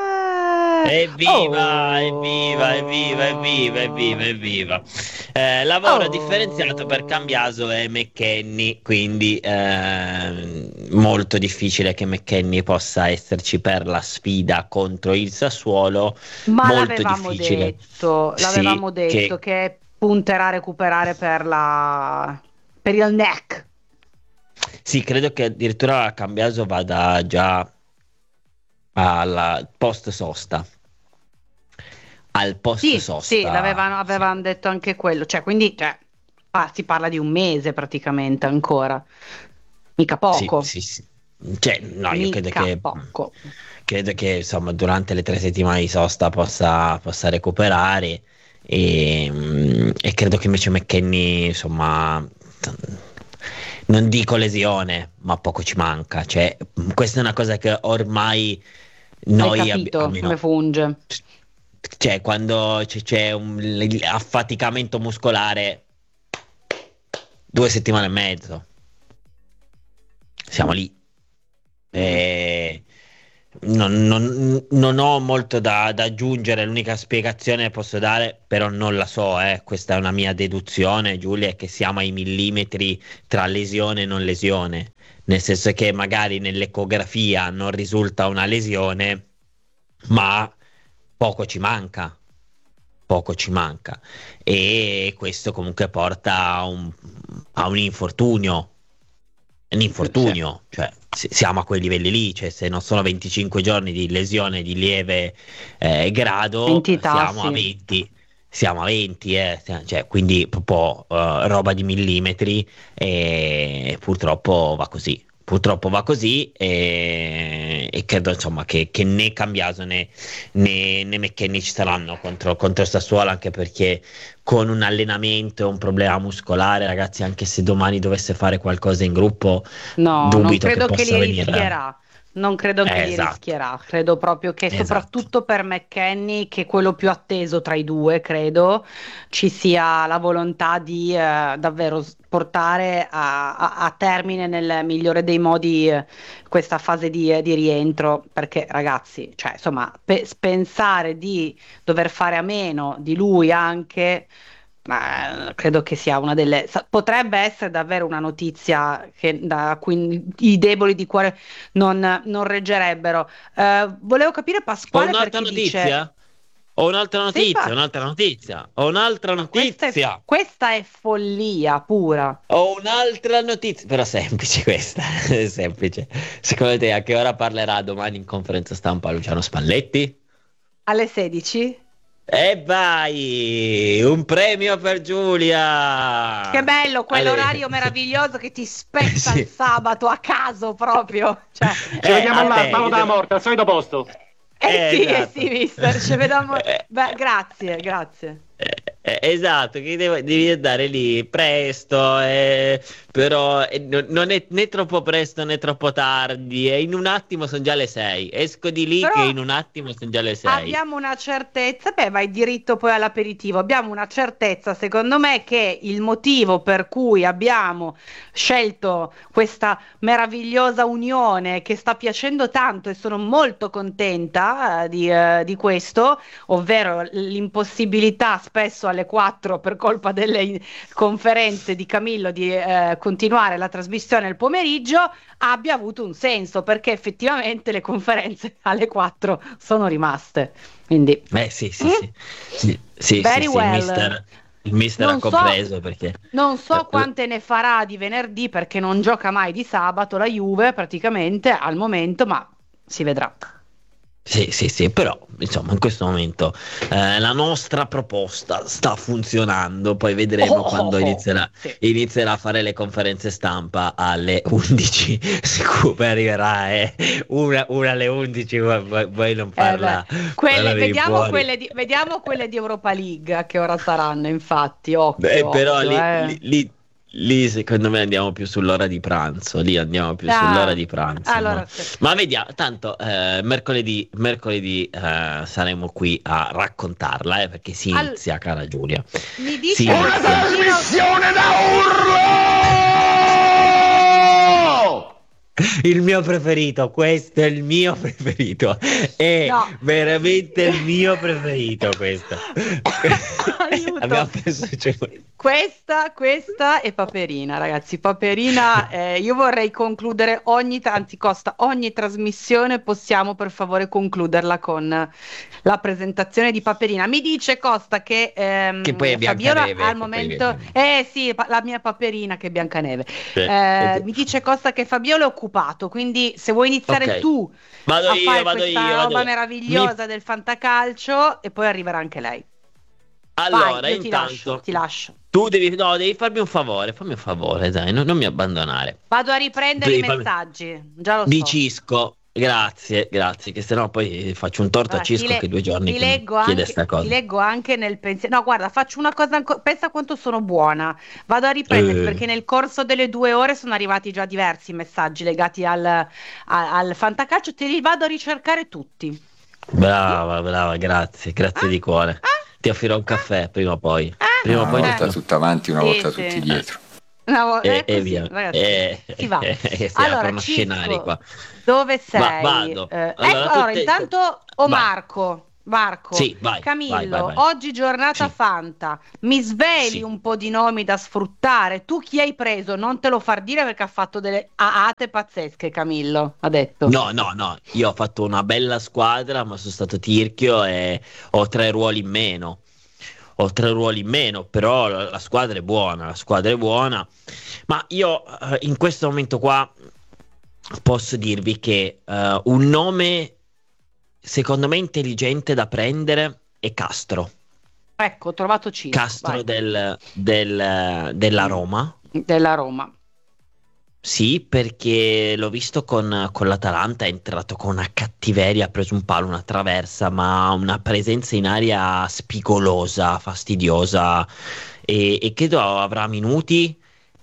Evviva, evviva, evviva, evviva, evviva, evviva. Eh, lavoro Oh. differenziato per Cambiaso e McKennie, quindi eh, molto difficile che McKennie possa esserci per la sfida contro il Sassuolo. Ma molto l'avevamo difficile. detto, Sì, l'avevamo detto che... punterà a recuperare per la per il neck. Sì, credo che addirittura Cambiaso vada già al post sosta. Al post Sì, sosta. sì, l'avevano avevano detto anche quello, cioè quindi cioè, ah, si parla di un mese praticamente ancora. Mica poco. Sì, sì, sì. Cioè, no, io Mica credo che poco. credo che insomma durante le tre settimane di sosta possa, possa recuperare e, mm, e credo che invece McKennie insomma non dico lesione ma poco ci manca, cioè questa è una cosa che ormai noi Hai capito abbiamo come funge? cioè quando c'è, c'è un affaticamento muscolare, due settimane e mezzo, siamo lì. E non, non, non ho molto da, da aggiungere, l'unica spiegazione che posso dare, però non la so, eh. Questa è una mia deduzione, Giulia, è che siamo ai millimetri tra lesione e non lesione, nel senso che magari nell'ecografia non risulta una lesione, ma poco ci manca, poco ci manca, e questo comunque porta a un, a un infortunio, un infortunio, cioè siamo a quei livelli lì, cioè se non sono venticinque giorni di lesione di lieve eh, grado, Entità, siamo sì. a venti, siamo a venti, eh, cioè, quindi proprio uh, roba di millimetri, e purtroppo va così. Purtroppo va così, e, e credo insomma che, che né Cambiaso né, né, né McKennie ci saranno contro, contro Sassuolo, anche perché con un allenamento e un problema muscolare, ragazzi, anche se domani dovesse fare qualcosa in gruppo, No, non dubito credo che che possa li venire. rischierà. Non credo che Eh, li esatto. rischierà. Credo proprio che, Esatto. soprattutto per McKennie, che è quello più atteso tra i due, credo ci sia la volontà di eh, davvero s- portare a, a- a termine nel migliore dei modi eh, questa fase di, eh, di rientro. Perché, ragazzi, cioè, insomma, pe- pensare di dover fare a meno di lui anche. Ma eh, credo che sia una delle. sa- Potrebbe essere davvero una notizia che, da cui i deboli di cuore non, non reggerebbero. Eh, volevo capire Ho Pasquale un'altra perché notizia? dice. Ho un'altra Sì, notizia, infatti, un'altra notizia, ho un'altra questa è, notizia. questa è follia pura. Ho un'altra notizia, però semplice questa, è semplice. Secondo te a che ora parlerà domani in conferenza stampa Luciano Spalletti? Alle sedici? E vai! Un premio per Giulia! Che bello, quell'orario Ale- meraviglioso che ti spezza Sì. il sabato a caso proprio. Cioè, Ci Eh, vediamo a là, te, stavo io da devo- morte, al solito posto. eh Eh, sì, eh esatto. sì, mister, ci vediamo. Eh, Beh, grazie, grazie. Eh, eh, esatto, che devo- devi andare lì presto, eh, però eh, no- non è né troppo presto né troppo tardi, e in un attimo sono già le sei. Esco di lì Però che in un attimo sono già le sei. abbiamo una certezza, beh, vai diritto poi all'aperitivo. Abbiamo una certezza, secondo me, che il motivo per cui abbiamo scelto questa meravigliosa unione che sta piacendo tanto, e sono molto contenta eh, di, eh, di questo, ovvero l'impossibilità spesso alle quattro per colpa delle in- conferenze di Camillo di eh, continuare la trasmissione il pomeriggio, abbia avuto un senso, perché effettivamente le conferenze alle quattro sono rimaste. Quindi, Eh sì, sì, Mm? sì. Sì, sì, Very sì, sì, well. il mister, il mister ha Non so- compreso perché. non so Eh, quante ne farà di venerdì, perché non gioca mai di sabato la Juve praticamente al momento, ma si vedrà. Sì, sì, sì, però insomma in questo momento eh, la nostra proposta sta funzionando, poi vedremo Oh, quando oh, oh, inizierà, sì. inizierà a fare le conferenze stampa alle undici, sicuro poi arriverà eh, una, una alle undici, poi, poi- poi non Eh, farla, beh, quelle- farla venire vediamo, fuori. quelle di, vediamo quelle di Europa League a che ora saranno, infatti, occhio, Beh, però occhio, lì, eh. lì- lì- lì secondo me andiamo più sull'ora di pranzo, lì andiamo più Ah, sull'ora di pranzo. allora, ma, sì. ma vediamo, tanto eh, mercoledì, mercoledì eh, saremo qui a raccontarla, eh, perché si Al- inizia, cara Giulia. Mi dice Sì, che una Santino- Il mio preferito, questo è il mio preferito, è No. veramente il mio preferito questo. Aiuto. Abbiamo preso, cioè, Questa, questa è Paperina, ragazzi. Paperina, eh, io vorrei concludere ogni, tra- anzi costa ogni trasmissione, possiamo per favore concluderla con la presentazione di Paperina. Mi dice Costa che, ehm, Che poi è Fabiola Biancaneve, al che poi momento, è Biancaneve. eh sì, pa- la mia Paperina che è Biancaneve. Sì. Eh, mi dice Costa che Fabiola è occupato, quindi se vuoi iniziare Ok. tu Vado a io, fare vado questa io, vado roba io. meravigliosa del fantacalcio, e poi arriverà anche lei. Allora, Vai, io ti intanto, lascio, ti lascio. tu devi, no, devi farmi un favore, fammi un favore, dai, non, non mi abbandonare. Vado a riprendere Devi i farmi- messaggi, già lo Di so. Cisco, grazie, grazie, che sennò poi faccio un torto Guarda, a Cisco ti le- che due giorni ti che mi leggo chiede anche, sta cosa. ti leggo anche nel pensiero. No, guarda, faccio una cosa ancora. Pensa quanto sono buona. Vado a riprendere Eh. perché nel corso delle due ore sono arrivati già diversi messaggi legati al, a- al fantacalcio. Te li vado a ricercare tutti. Brava, brava, grazie, grazie Ah, di cuore. ah, Ti offrirò un caffè prima o poi. Prima o Una poi ti volta offrirò- tutta avanti, una Sì, volta sì. tutti dietro. una vo- E, è e così, via. ragazzi, E, si va. e si Allora, aprono scenari Cisco, qua. dove sei? Va- vado. Eh, Allora, ecco, allora, tutte- intanto, o vai. Marco, Marco, Sì, vai, Camillo, vai, vai, vai. oggi giornata Sì. Fanta, mi sveli Sì. un po' di nomi da sfruttare? Tu chi hai preso? Non te lo far dire perché ha fatto delle aate pazzesche, Camillo, ha detto. No, no, no, io ho fatto una bella squadra, ma sono stato tirchio e ho tre ruoli in meno. Ho tre ruoli in meno, però la, la squadra è buona, la squadra è buona. Ma io eh, in questo momento qua posso dirvi che eh, un nome secondo me intelligente da prendere è Castro. Ecco, ho trovato Cisco, Castro vai. del, del- della Roma. Della Roma. Sì, perché l'ho visto con, con l'Atalanta, è entrato con una cattiveria, ha preso un palo, una traversa, ma una presenza in aria spigolosa, fastidiosa e, e credo avrà minuti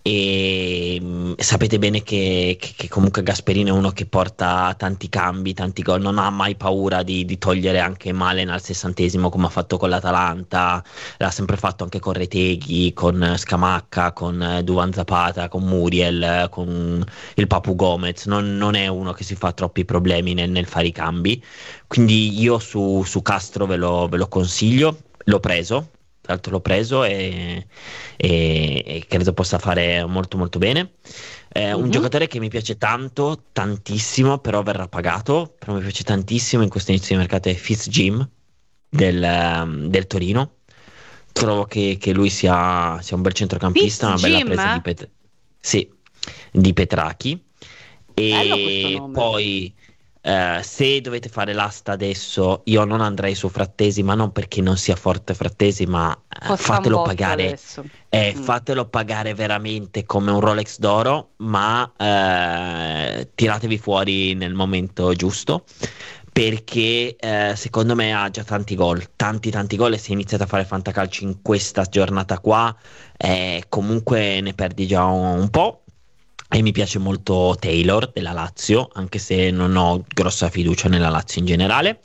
e mh, sapete bene che, che- che comunque Gasperini è uno che porta tanti cambi, tanti gol, non ha mai paura di, di togliere anche Malen al sessantesimo come ha fatto con l'Atalanta, l'ha sempre fatto anche con Reteghi, con Scamacca, con eh, Duvan Zapata, con Muriel, eh, con il Papu Gomez, non, non è uno che si fa troppi problemi nel, nel fare i cambi, quindi io su, su Castro ve lo, ve lo consiglio, l'ho preso, tra l'altro l'ho preso e, e- e credo possa fare molto molto bene. È un Mhm. giocatore che mi piace tanto, tantissimo, però verrà pagato, però mi piace tantissimo in questo inizio di mercato è Fitzjim del, ehm, del Torino. Trovo che, che lui sia, sia un bel centrocampista, una bella Fitzjim? presa di, Pet- sì, di Petrachi. Bello questo E nome. poi eh, se dovete fare l'asta adesso, io non andrei su Frattesi, ma non perché non sia forte Frattesi, ma eh, Costa un fatelo botto pagare. adesso. Eh, Mm. fatelo pagare veramente come un Rolex d'oro, ma eh, tiratevi fuori nel momento giusto. Perché eh, secondo me ha già tanti gol, tanti tanti gol e se iniziate a fare fantacalcio in questa giornata qua, eh, comunque ne perdi già un, un po'. E mi piace molto Taylor della Lazio, anche se non ho grossa fiducia nella Lazio in generale.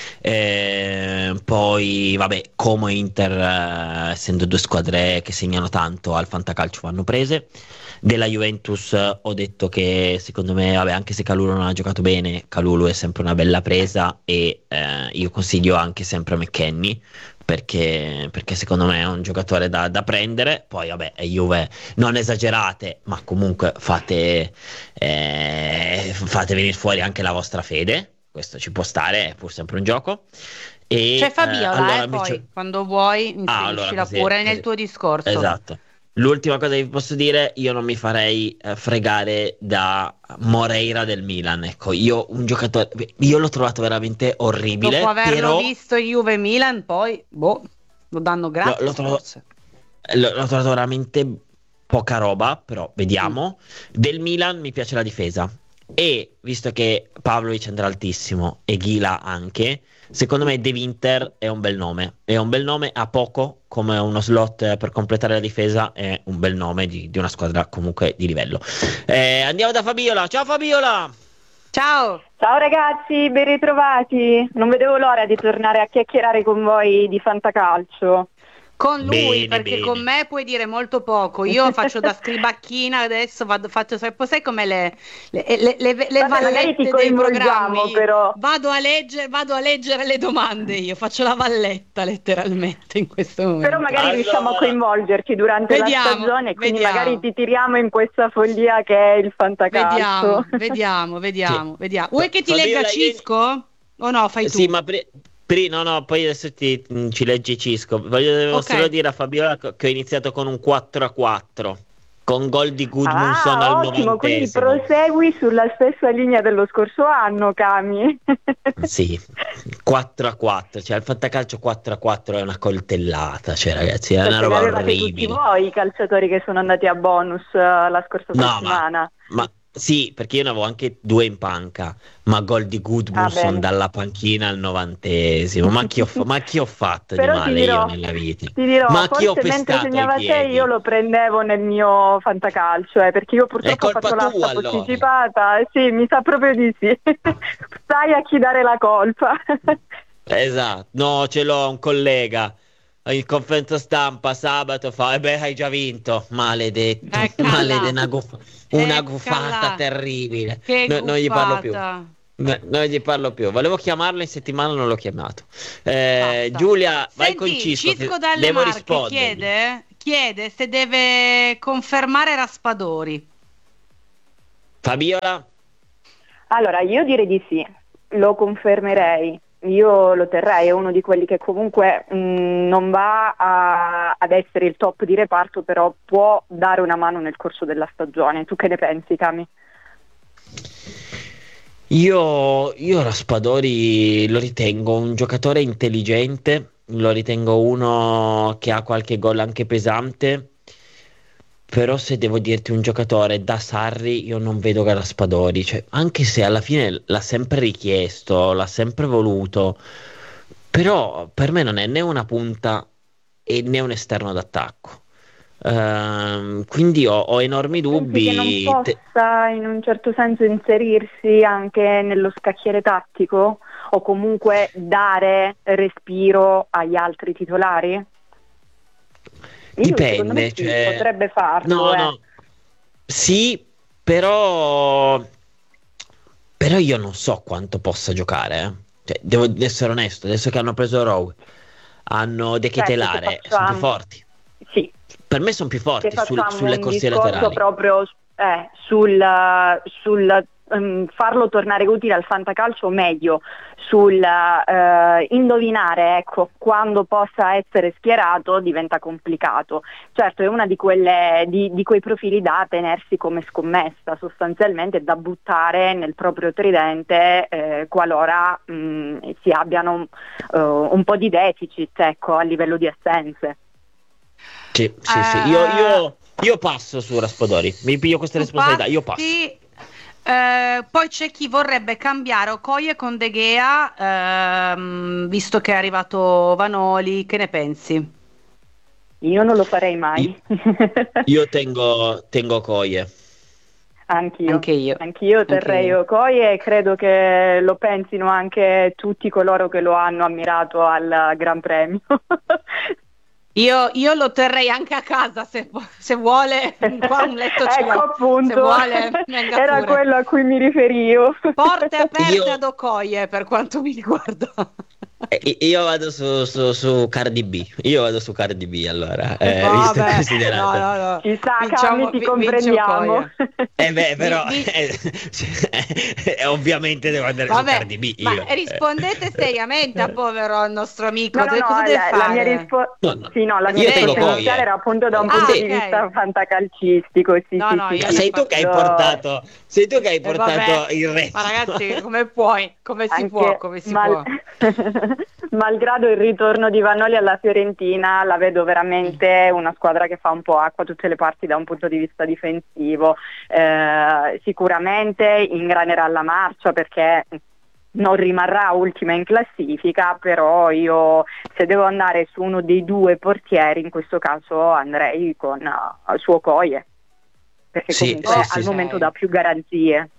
Eh, poi, vabbè, Como e Inter, eh, essendo due squadre che segnano tanto al fantacalcio, vanno prese. Della Juventus eh, ho detto che secondo me, vabbè, anche se Kalulu non ha giocato bene, Kalulu è sempre una bella presa e eh, io consiglio anche sempre McKennie. Perché, perché secondo me è un giocatore da, da prendere. Poi, vabbè, è Juve, non esagerate, ma comunque fate, eh, fate venire fuori anche la vostra fede. Questo ci può stare, è pur sempre un gioco. E, C'è Fabiola, eh, allora eh, invece- poi, quando vuoi, Ah, inseriscila allora così- pure nel così. tuo discorso. Esatto. L'ultima cosa che vi posso dire, io non mi farei eh, fregare da Moreira del Milan. Ecco, io un giocatore, io l'ho trovato veramente orribile, Dopo averlo però visto Juve Milan, poi, boh, lo danno gratis, Lo- lo trovo- forse. L- l'ho trovato veramente poca roba, però vediamo. Del Milan mi piace la difesa. E visto che Pavlovic andrà altissimo e Ghila anche, secondo me De Winter è un bel nome. È un bel nome a poco come uno slot per completare la difesa. È un bel nome di, di una squadra comunque di livello. Eh, andiamo da Fabiola. Ciao Fabiola! Ciao! Ciao ragazzi, ben ritrovati. Non vedevo l'ora di tornare a chiacchierare con voi di fantacalcio. Con lui, Bene, perché bene. con me puoi dire molto poco. Io faccio da scribacchina adesso, vado, faccio, sai, sai come le, le, le, le, le Vabbè, magari vallette ti dei coinvolgiamo, programmi. però. Vado a, leggere, vado a leggere le domande io, faccio la valletta letteralmente in questo momento. Però magari Allora- riusciamo a coinvolgerci durante Vediamo, la stagione, quindi vediamo. magari ti tiriamo in questa follia che è il fantacalcio. Vediamo, vediamo, vediamo, Sì. vediamo. Vuoi che ti Fabiola, legga io- Cisco? O no, fai tu? Sì, ma pri- pri- no, no, poi adesso ti, ci leggi Cisco. Voglio devo Ok. solo dire a Fabiola co- che ho iniziato con un quattro a quattro con gol di Gudmundsson Ah, al ottimo, quindi novantesimo. prosegui sulla stessa linea dello scorso anno, Cami. Sì, quattro a quattro, cioè il fantacalcio quattro a quattro è una coltellata, cioè ragazzi, è una Perché ne roba avevate tutti orribile. voi i calciatori che sono andati a bonus eh, la scorsa No, ma- settimana. Ma, Sì, perché io ne avevo anche due in panca, ma gol di Goodmanson Ah, dalla panchina al novantesimo. Ma chi ho, fa- ma chi ho fatto di Però ti male dirò, io nella vita? ti dirò, Ma chi ho forse mentre pestato ai segnava te piedi? io lo prendevo nel mio fantacalcio, eh, perché io purtroppo ho colpa fatto l'asta tua, allora. posticipata. Sì, mi sa proprio di sì. Sai a chi dare la colpa. Esatto, no, ce l'ho un collega. Il conferenza stampa sabato fa, e beh, hai già vinto. Maledetto, Eccola. maledetto, una, guf- una Eccola. gufata terribile. Che No- non gli parlo più. guffata. No, non gli parlo più. Volevo chiamarlo in settimana, non l'ho chiamato. Eh, Giulia, vai con Senti, Cisco. Cisco che dalle devo Marche rispondergli. chiede, chiede se deve confermare Raspadori. Fabiola? Allora, io direi di sì, lo confermerei. Io lo terrei, è uno di quelli che comunque mh, non va a- ad essere il top di reparto, però può dare una mano nel corso della stagione. Tu che ne pensi, Cami? Io, io Raspadori lo ritengo un giocatore intelligente, lo ritengo uno che ha qualche gol anche pesante, però se devo dirti un giocatore da Sarri io non vedo Raspadori, cioè, anche se alla fine l'ha sempre richiesto, l'ha sempre voluto, però per me non è né una punta e né un esterno d'attacco. Ehm, quindi ho, ho enormi Pensi che dubbi. non Te- possa in un certo senso inserirsi anche nello scacchiere tattico o comunque dare respiro agli altri titolari? Io, secondo me Dipende, sì, cioè... potrebbe farlo. No, eh. no. Sì, però... Però io non so quanto possa giocare, eh. Cioè, devo essere onesto, adesso che hanno preso Rowe, hanno De Certo, Ketelare, se sono più facciamo- forti. Sì. Per me sono più Se forti sul- facciamo sulle un corsie discorso laterali. proprio eh, sul, sul ehm, farlo tornare utile al fantacalcio meglio, sul eh, indovinare ecco, quando possa essere schierato diventa complicato. Certo, è una di, quelle, di, di quei profili da tenersi come scommessa, sostanzialmente da buttare nel proprio tridente eh, qualora mh, si abbiano uh, un po' di deficit ecco, a livello di assenze. Sì, sì, sì. Io, io, io passo su Raspadori, mi piglio questa responsabilità, io passo. Sì. Eh, poi c'è chi vorrebbe cambiare Okoye con De Gea, ehm, visto che è arrivato Vanoli, che ne pensi? Io non lo farei mai. Io tengo, tengo Coie. Anch'io. Anche io. Anch'io terrei Anche io. Okoye e credo che lo pensino anche tutti coloro che lo hanno ammirato al Gran Premio. Io, io lo terrei anche a casa se, se vuole, qua un letto ce ecco l'ho, appunto, se vuole venga era pure. quello a cui mi riferivo. Porte aperte Io- ad Okoye per quanto mi riguarda. Eh, Io vado su, su, su Cardi B. Io vado su Cardi B allora. Eh, Vabbè, visto e considerato. no, no, no. Ci sta, Vinciamo- Cami, ti vi- comprendiamo. vince Okoye. Eh beh, però Vi- vi- eh, eh, ovviamente devo andare su Vabbè, Cardi B. ma Io. rispondete seriamente a povero al nostro amico. No, no, Dove- no, cosa deve la, la fare? mia risposta No, no. sì, no, la mia Io tengo risposta Coie. iniziale era appunto da un Ah, punto di ok. vista fantacalcistico. Sì, No, sì, no, sì, io sì. Ma sei tu che hai Io- portato, sei tu che hai Eh, portato vabbè. il resto. Ma ragazzi, come puoi? Come si Anche può? Come si mal- può? malgrado il ritorno di Vanoli alla Fiorentina, la vedo veramente una squadra che fa un po' acqua a tutte le parti da un punto di vista difensivo. Eh, sicuramente ingranerà la marcia perché non rimarrà ultima in classifica, però io se devo andare su uno dei due portieri in questo caso andrei con uh, su Okoye, perché Sì, comunque sì, al sì. momento dà più garanzie.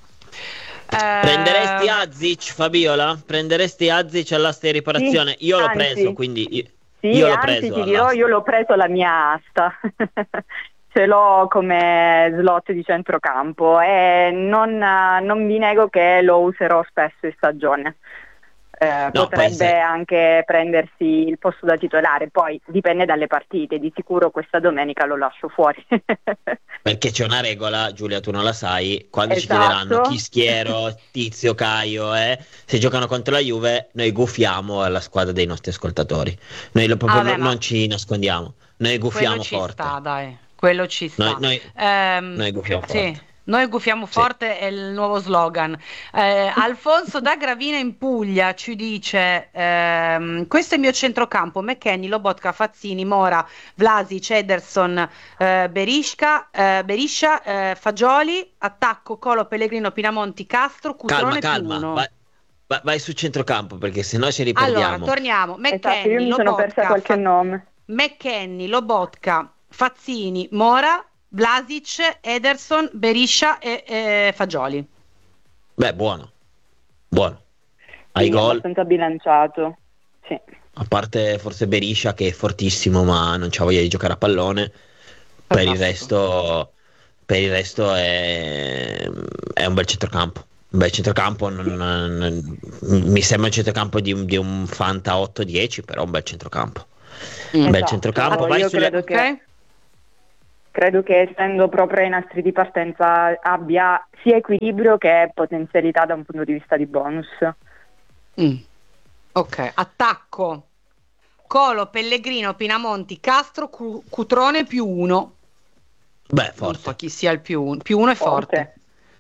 Eh, Prenderesti Azic, Fabiola? Prenderesti Azic all'asta di riparazione? Sì, Io l'ho anzi. preso, quindi io, Sì, io l'ho anzi preso ti dirò, all'asta. io l'ho preso alla mia asta, ce l'ho come slot di centrocampo e non, eh, non vi nego che lo userò spesso in stagione. Eh, No, potrebbe poi se- anche prendersi il posto da titolare, poi dipende dalle partite, di sicuro questa domenica lo lascio fuori. Perché c'è una regola, Giulia, tu non la sai, quando ci Esatto. chiederanno chi schiero, Tizio, Caio, eh, se giocano contro la Juve, noi gufiamo alla squadra dei nostri ascoltatori. Noi lo proprio Vabbè, non, ma- non ci nascondiamo, noi gufiamo Quello ci forte. sta, dai. Quello ci sta. Noi, noi, Ehm, noi gufiamo sì. forte. Noi gufiamo forte sì. È il nuovo slogan. Eh, Alfonso da Gravina in Puglia ci dice ehm, questo è il mio centrocampo: McKennie, Lobotka, Fazzini, Mora, Vlasic, Ederson, eh, Berisca, eh, Beriscia, eh, Fagioli, attacco Colo, Pellegrino, Pinamonti, Castro, Cutrone, calma, calma, più uno. vai, vai, vai sul centrocampo perché sennò ci riperdiamo. Allora torniamo: McKennie, esatto, io mi sono Lobotka, persa qualche Fa- nome. McKennie, Lobotka, Fazzini, Mora, Vlasic, Ederson, Beriscia e eh, Fagioli. Beh, buono, buono. Ai Sì, gol, abbastanza bilanciato. Sì. a parte forse Beriscia che è fortissimo ma non c'ha voglia di giocare a pallone. Per il resto, per il resto è, è un bel centrocampo. Un bel centrocampo, non, non, mi sembra un centrocampo di un, di un Fanta otto dieci, però un bel centrocampo. Un Esatto. bel centrocampo. Vai Io sulle... credo che credo che essendo proprio ai nastri di partenza abbia sia equilibrio che potenzialità da un punto di vista di bonus. Mm. Ok, attacco Colo, Pellegrino, Pinamonti, Castro, Cu- Cutrone più uno. Beh, forte. Non so chi sia il più uno. Più uno è forte. forte.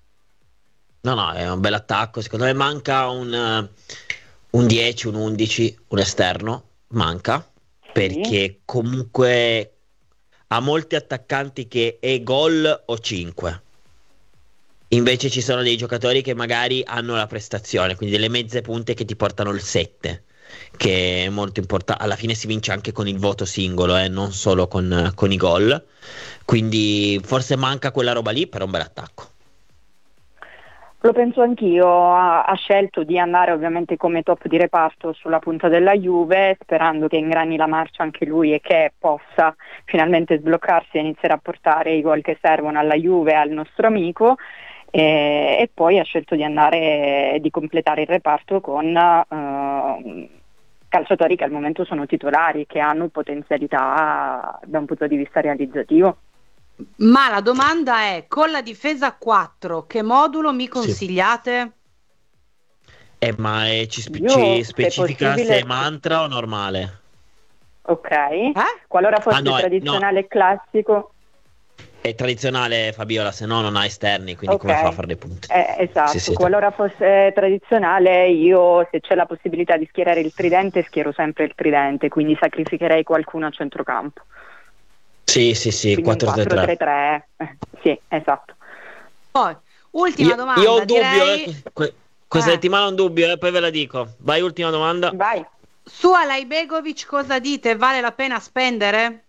No, no, è un bel attacco. Secondo me manca un, uh, un dieci, un undici, un esterno. Manca. Sì. Perché comunque ha molti attaccanti che è gol o cinque. Invece ci sono dei giocatori che magari hanno la prestazione, quindi delle mezze punte che ti portano il sette, che è molto importante. Alla fine si vince anche con il voto singolo, eh, non solo con, con i gol. Quindi forse manca quella roba lì, però un bel attacco. Lo penso anch'io, ha, ha scelto di andare ovviamente come top di reparto sulla punta della Juve, sperando che ingrani la marcia anche lui e che possa finalmente sbloccarsi e iniziare a portare i gol che servono alla Juve e al nostro amico, e, e poi ha scelto di andare, di completare il reparto con uh, calciatori che al momento sono titolari, che hanno potenzialità da un punto di vista realizzativo. Ma la domanda è, con la difesa quattro, che modulo mi consigliate? Sì. Eh, ma è, ci, spe- Io, ci specifica se, possibile... se è mantra o normale? Ok, eh? Qualora fosse ah, no, tradizionale no. classico. È tradizionale, Fabiola, se no non ha esterni, quindi okay. Come fa a fare le punte? Eh, esatto, sì, sì, qualora fosse tradizionale, io se c'è la possibilità di schierare il tridente, schiero sempre il tridente, quindi sacrificherei qualcuno a centrocampo. Sì, sì, sì, quattro tre tre. quattro tre tre. Eh, sì, esatto. Poi, ultima io, domanda. Io ho un direi... dubbio, eh. que- questa eh. settimana ho un dubbio, eh, poi ve la dico. Vai, ultima domanda. Vai. Su Alaibegovic cosa dite? Vale la pena spendere?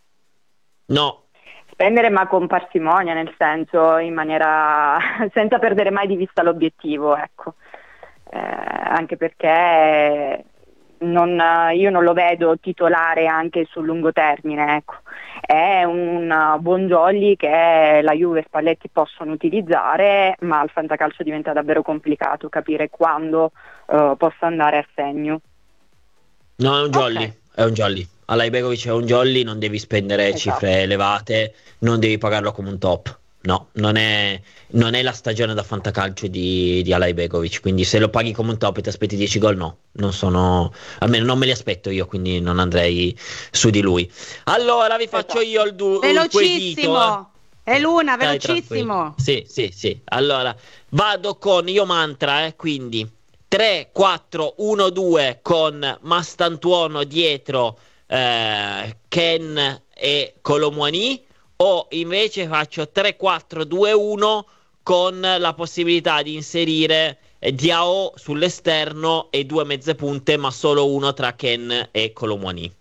No. Spendere ma con parsimonia, nel senso, in maniera senza perdere mai di vista l'obiettivo, ecco. Eh, anche perché non, io non lo vedo titolare anche sul lungo termine, ecco. È un buon jolly che la Juve e Spalletti possono utilizzare, ma al fantacalcio diventa davvero complicato capire quando uh, possa andare a segno. No, è un jolly, okay. È un jolly. Alaibegovic è un jolly, non devi spendere esatto. cifre elevate, non devi pagarlo come un top. No, non è, non è la stagione da fantacalcio di, di Alaibegovic, quindi se lo paghi come un top e ti aspetti dieci gol, no, non sono, almeno non me li aspetto io, quindi non andrei su di lui. Allora vi faccio io il, du- il quesito. Eh. È l'una, velocissimo. Dai, sì, sì, sì. Allora, vado con io mantra, eh, quindi tre quattro uno due con Mastantuono dietro, eh, Ken e Colomwani, o invece faccio tre quattro due uno con la possibilità di inserire Diao sull'esterno e due mezze punte, ma solo uno tra Ken e Colomwani.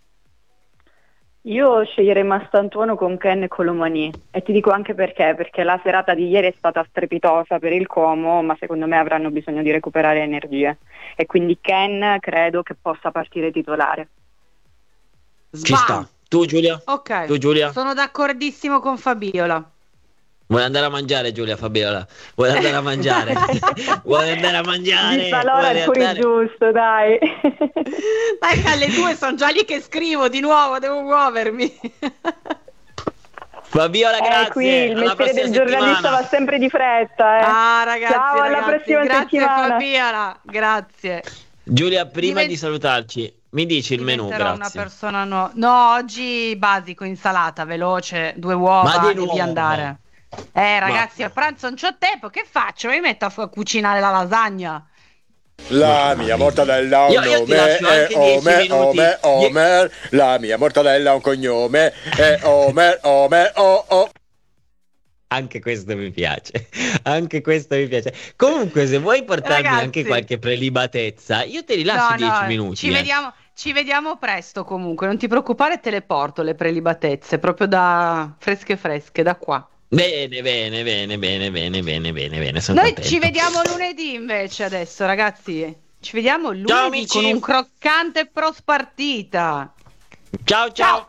Io sceglierei Mastantuono con Ken e Colomwani, e ti dico anche perché, perché la serata di ieri è stata strepitosa per il Como, ma secondo me avranno bisogno di recuperare energie, e quindi Ken credo che possa partire titolare. Ci sta. Tu Giulia? Ok, tu, Giulia? Sono d'accordissimo con Fabiola. Vuoi andare a mangiare, Giulia Fabiola? Vuoi andare a mangiare? Vuoi andare a mangiare? Di allora è pure andare... giusto, dai. Dai, alle due sono già lì che scrivo di nuovo, devo muovermi. Fabiola, grazie. Eh, qui il alla mestiere del settimana. giornalista va sempre di fretta. Eh. Ah, ragazzi, ciao, ragazzi, alla prossima grazie settimana. Fabiola, grazie. Giulia, prima Divent- di salutarci, mi dici il menù, Diventerò grazie. una persona nuova. No, oggi basico, insalata, veloce, due uova Ma di e nuovo? via andare. Eh ragazzi, Ma... a pranzo non c'ho tempo, che faccio? Mi metto a cucinare la lasagna. La mia mortadella ha un io, io nome è Omer, Omer, Omer. La mia mortadella ha un cognome è Omer, Omer, oh, oh. Anche questo mi piace, anche questo mi piace. Comunque, se vuoi portarmi Ragazzi, anche qualche prelibatezza, io te li lascio no, dieci no, minuti. Ci eh. vediamo, ci vediamo presto comunque, non ti preoccupare, te le porto le prelibatezze, proprio da fresche fresche, da qua. Bene, bene, bene, bene, bene, bene, bene, bene. Sono Noi contento. ci vediamo lunedì invece adesso, ragazzi. Ci vediamo lunedì ciao, amici. Con un croccante pros partita. Ciao, ciao.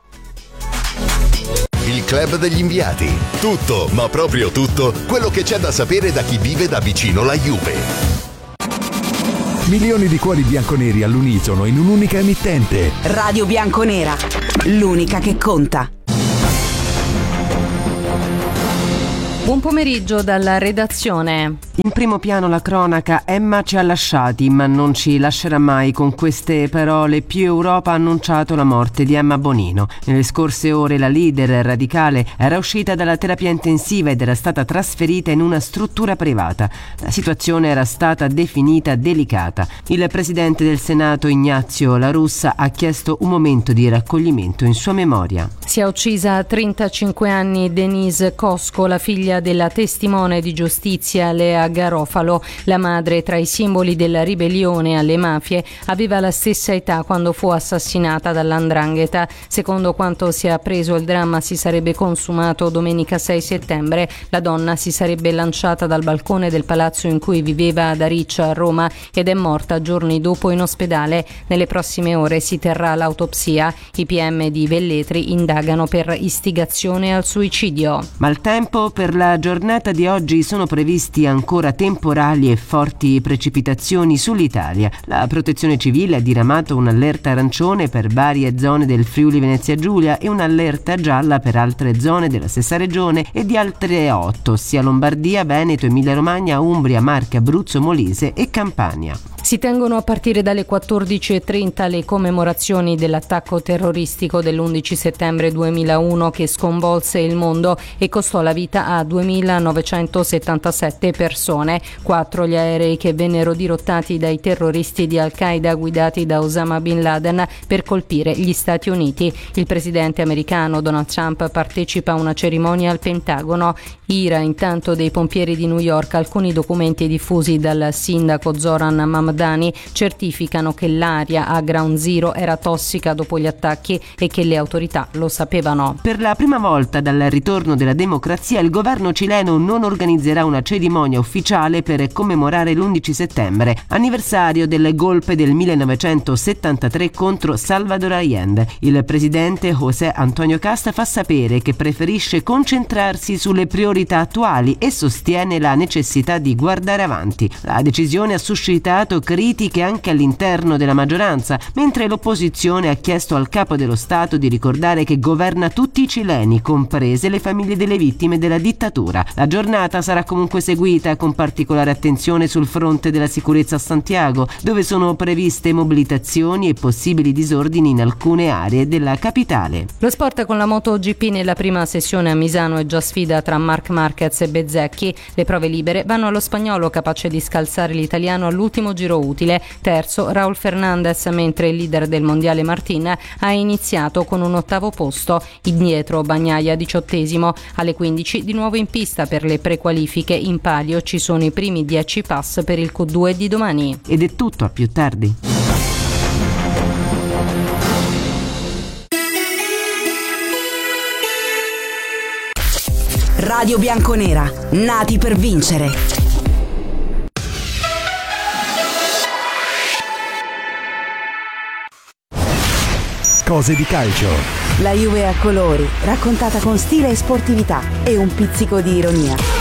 Il club degli inviati. Tutto, ma proprio tutto, quello che c'è da sapere da chi vive da vicino la Juve. Milioni di cuori bianconeri all'unisono in un'unica emittente. Radio Bianconera, l'unica che conta. Buon pomeriggio dalla redazione. In primo piano la cronaca, Emma ci ha lasciati ma non ci lascerà mai. Con queste parole più Europa ha annunciato la morte di Emma Bonino. Nelle scorse ore la leader radicale era uscita dalla terapia intensiva ed era stata trasferita in una struttura privata. La situazione era stata definita delicata. Il presidente del Senato Ignazio La Russa ha chiesto un momento di raccoglimento in sua memoria. Si è uccisa a trentacinque anni Denise Cosco, la figlia della testimone di giustizia Lea Garofalo. La madre, tra i simboli della ribellione alle mafie, aveva la stessa età quando fu assassinata dall'Andrangheta. Secondo quanto si è appreso, il dramma si sarebbe consumato domenica sei settembre. La donna si sarebbe lanciata dal balcone del palazzo in cui viveva ad Ariccia, a Roma, ed è morta giorni dopo in ospedale. Nelle prossime ore si terrà l'autopsia. I P M di Velletri indagano per istigazione al suicidio. Maltempo per la giornata di oggi. Sono previsti ancora temporali e forti precipitazioni sull'Italia. La Protezione Civile ha diramato un'allerta arancione per varie zone del Friuli Venezia Giulia e un'allerta gialla per altre zone della stessa regione e di altre otto, ossia Lombardia, Veneto, Emilia Romagna, Umbria, Marche, Abruzzo, Molise e Campania. Si tengono a partire dalle quattordici e trenta le commemorazioni dell'attacco terroristico dell'undici settembre duemilauno che sconvolse il mondo e costò la vita a duemilanovecentosettantasette persone. Quattro gli aerei che vennero dirottati dai terroristi di Al-Qaeda guidati da Osama Bin Laden per colpire gli Stati Uniti. Il presidente americano Donald Trump partecipa a una cerimonia al Pentagono. Ira intanto dei pompieri di New York. Alcuni documenti diffusi dal sindaco Zoran Mamdani certificano che l'aria a Ground Zero era tossica dopo gli attacchi e che le autorità lo sapevano. Per la prima volta dal ritorno della democrazia il governo cileno non organizzerà una cerimonia ufficiale per commemorare l'undici settembre, anniversario del golpe del millenovecentosettantatré contro Salvador Allende. Il presidente José Antonio Cast fa sapere che preferisce concentrarsi sulle priorità attuali e sostiene la necessità di guardare avanti. La decisione ha suscitato critiche anche all'interno della maggioranza, mentre l'opposizione ha chiesto al capo dello Stato di ricordare che governa tutti i cileni, comprese le famiglie delle vittime della dittatura. La giornata sarà comunque seguita con particolare attenzione sul fronte della sicurezza a Santiago, dove sono previste mobilitazioni e possibili disordini in alcune aree della capitale. Lo sport con la MotoGP nella prima sessione a Misano è già sfida tra Marc Marquez e Bezzecchi. Le prove libere vanno allo spagnolo, capace di scalzare l'italiano all'ultimo giro utile. Terzo Raul Fernandez, mentre il leader del mondiale Martin ha iniziato con un ottavo posto. Indietro Bagnaia diciottesimo. Alle quindici di nuovo in pista per le prequalifiche. In palio ci sono i primi dieci pass per il Q due di domani. Ed è tutto, a più tardi. Radio Bianconera, nati per vincere. Cose di calcio. La Juve a colori, raccontata con stile e sportività e un pizzico di ironia.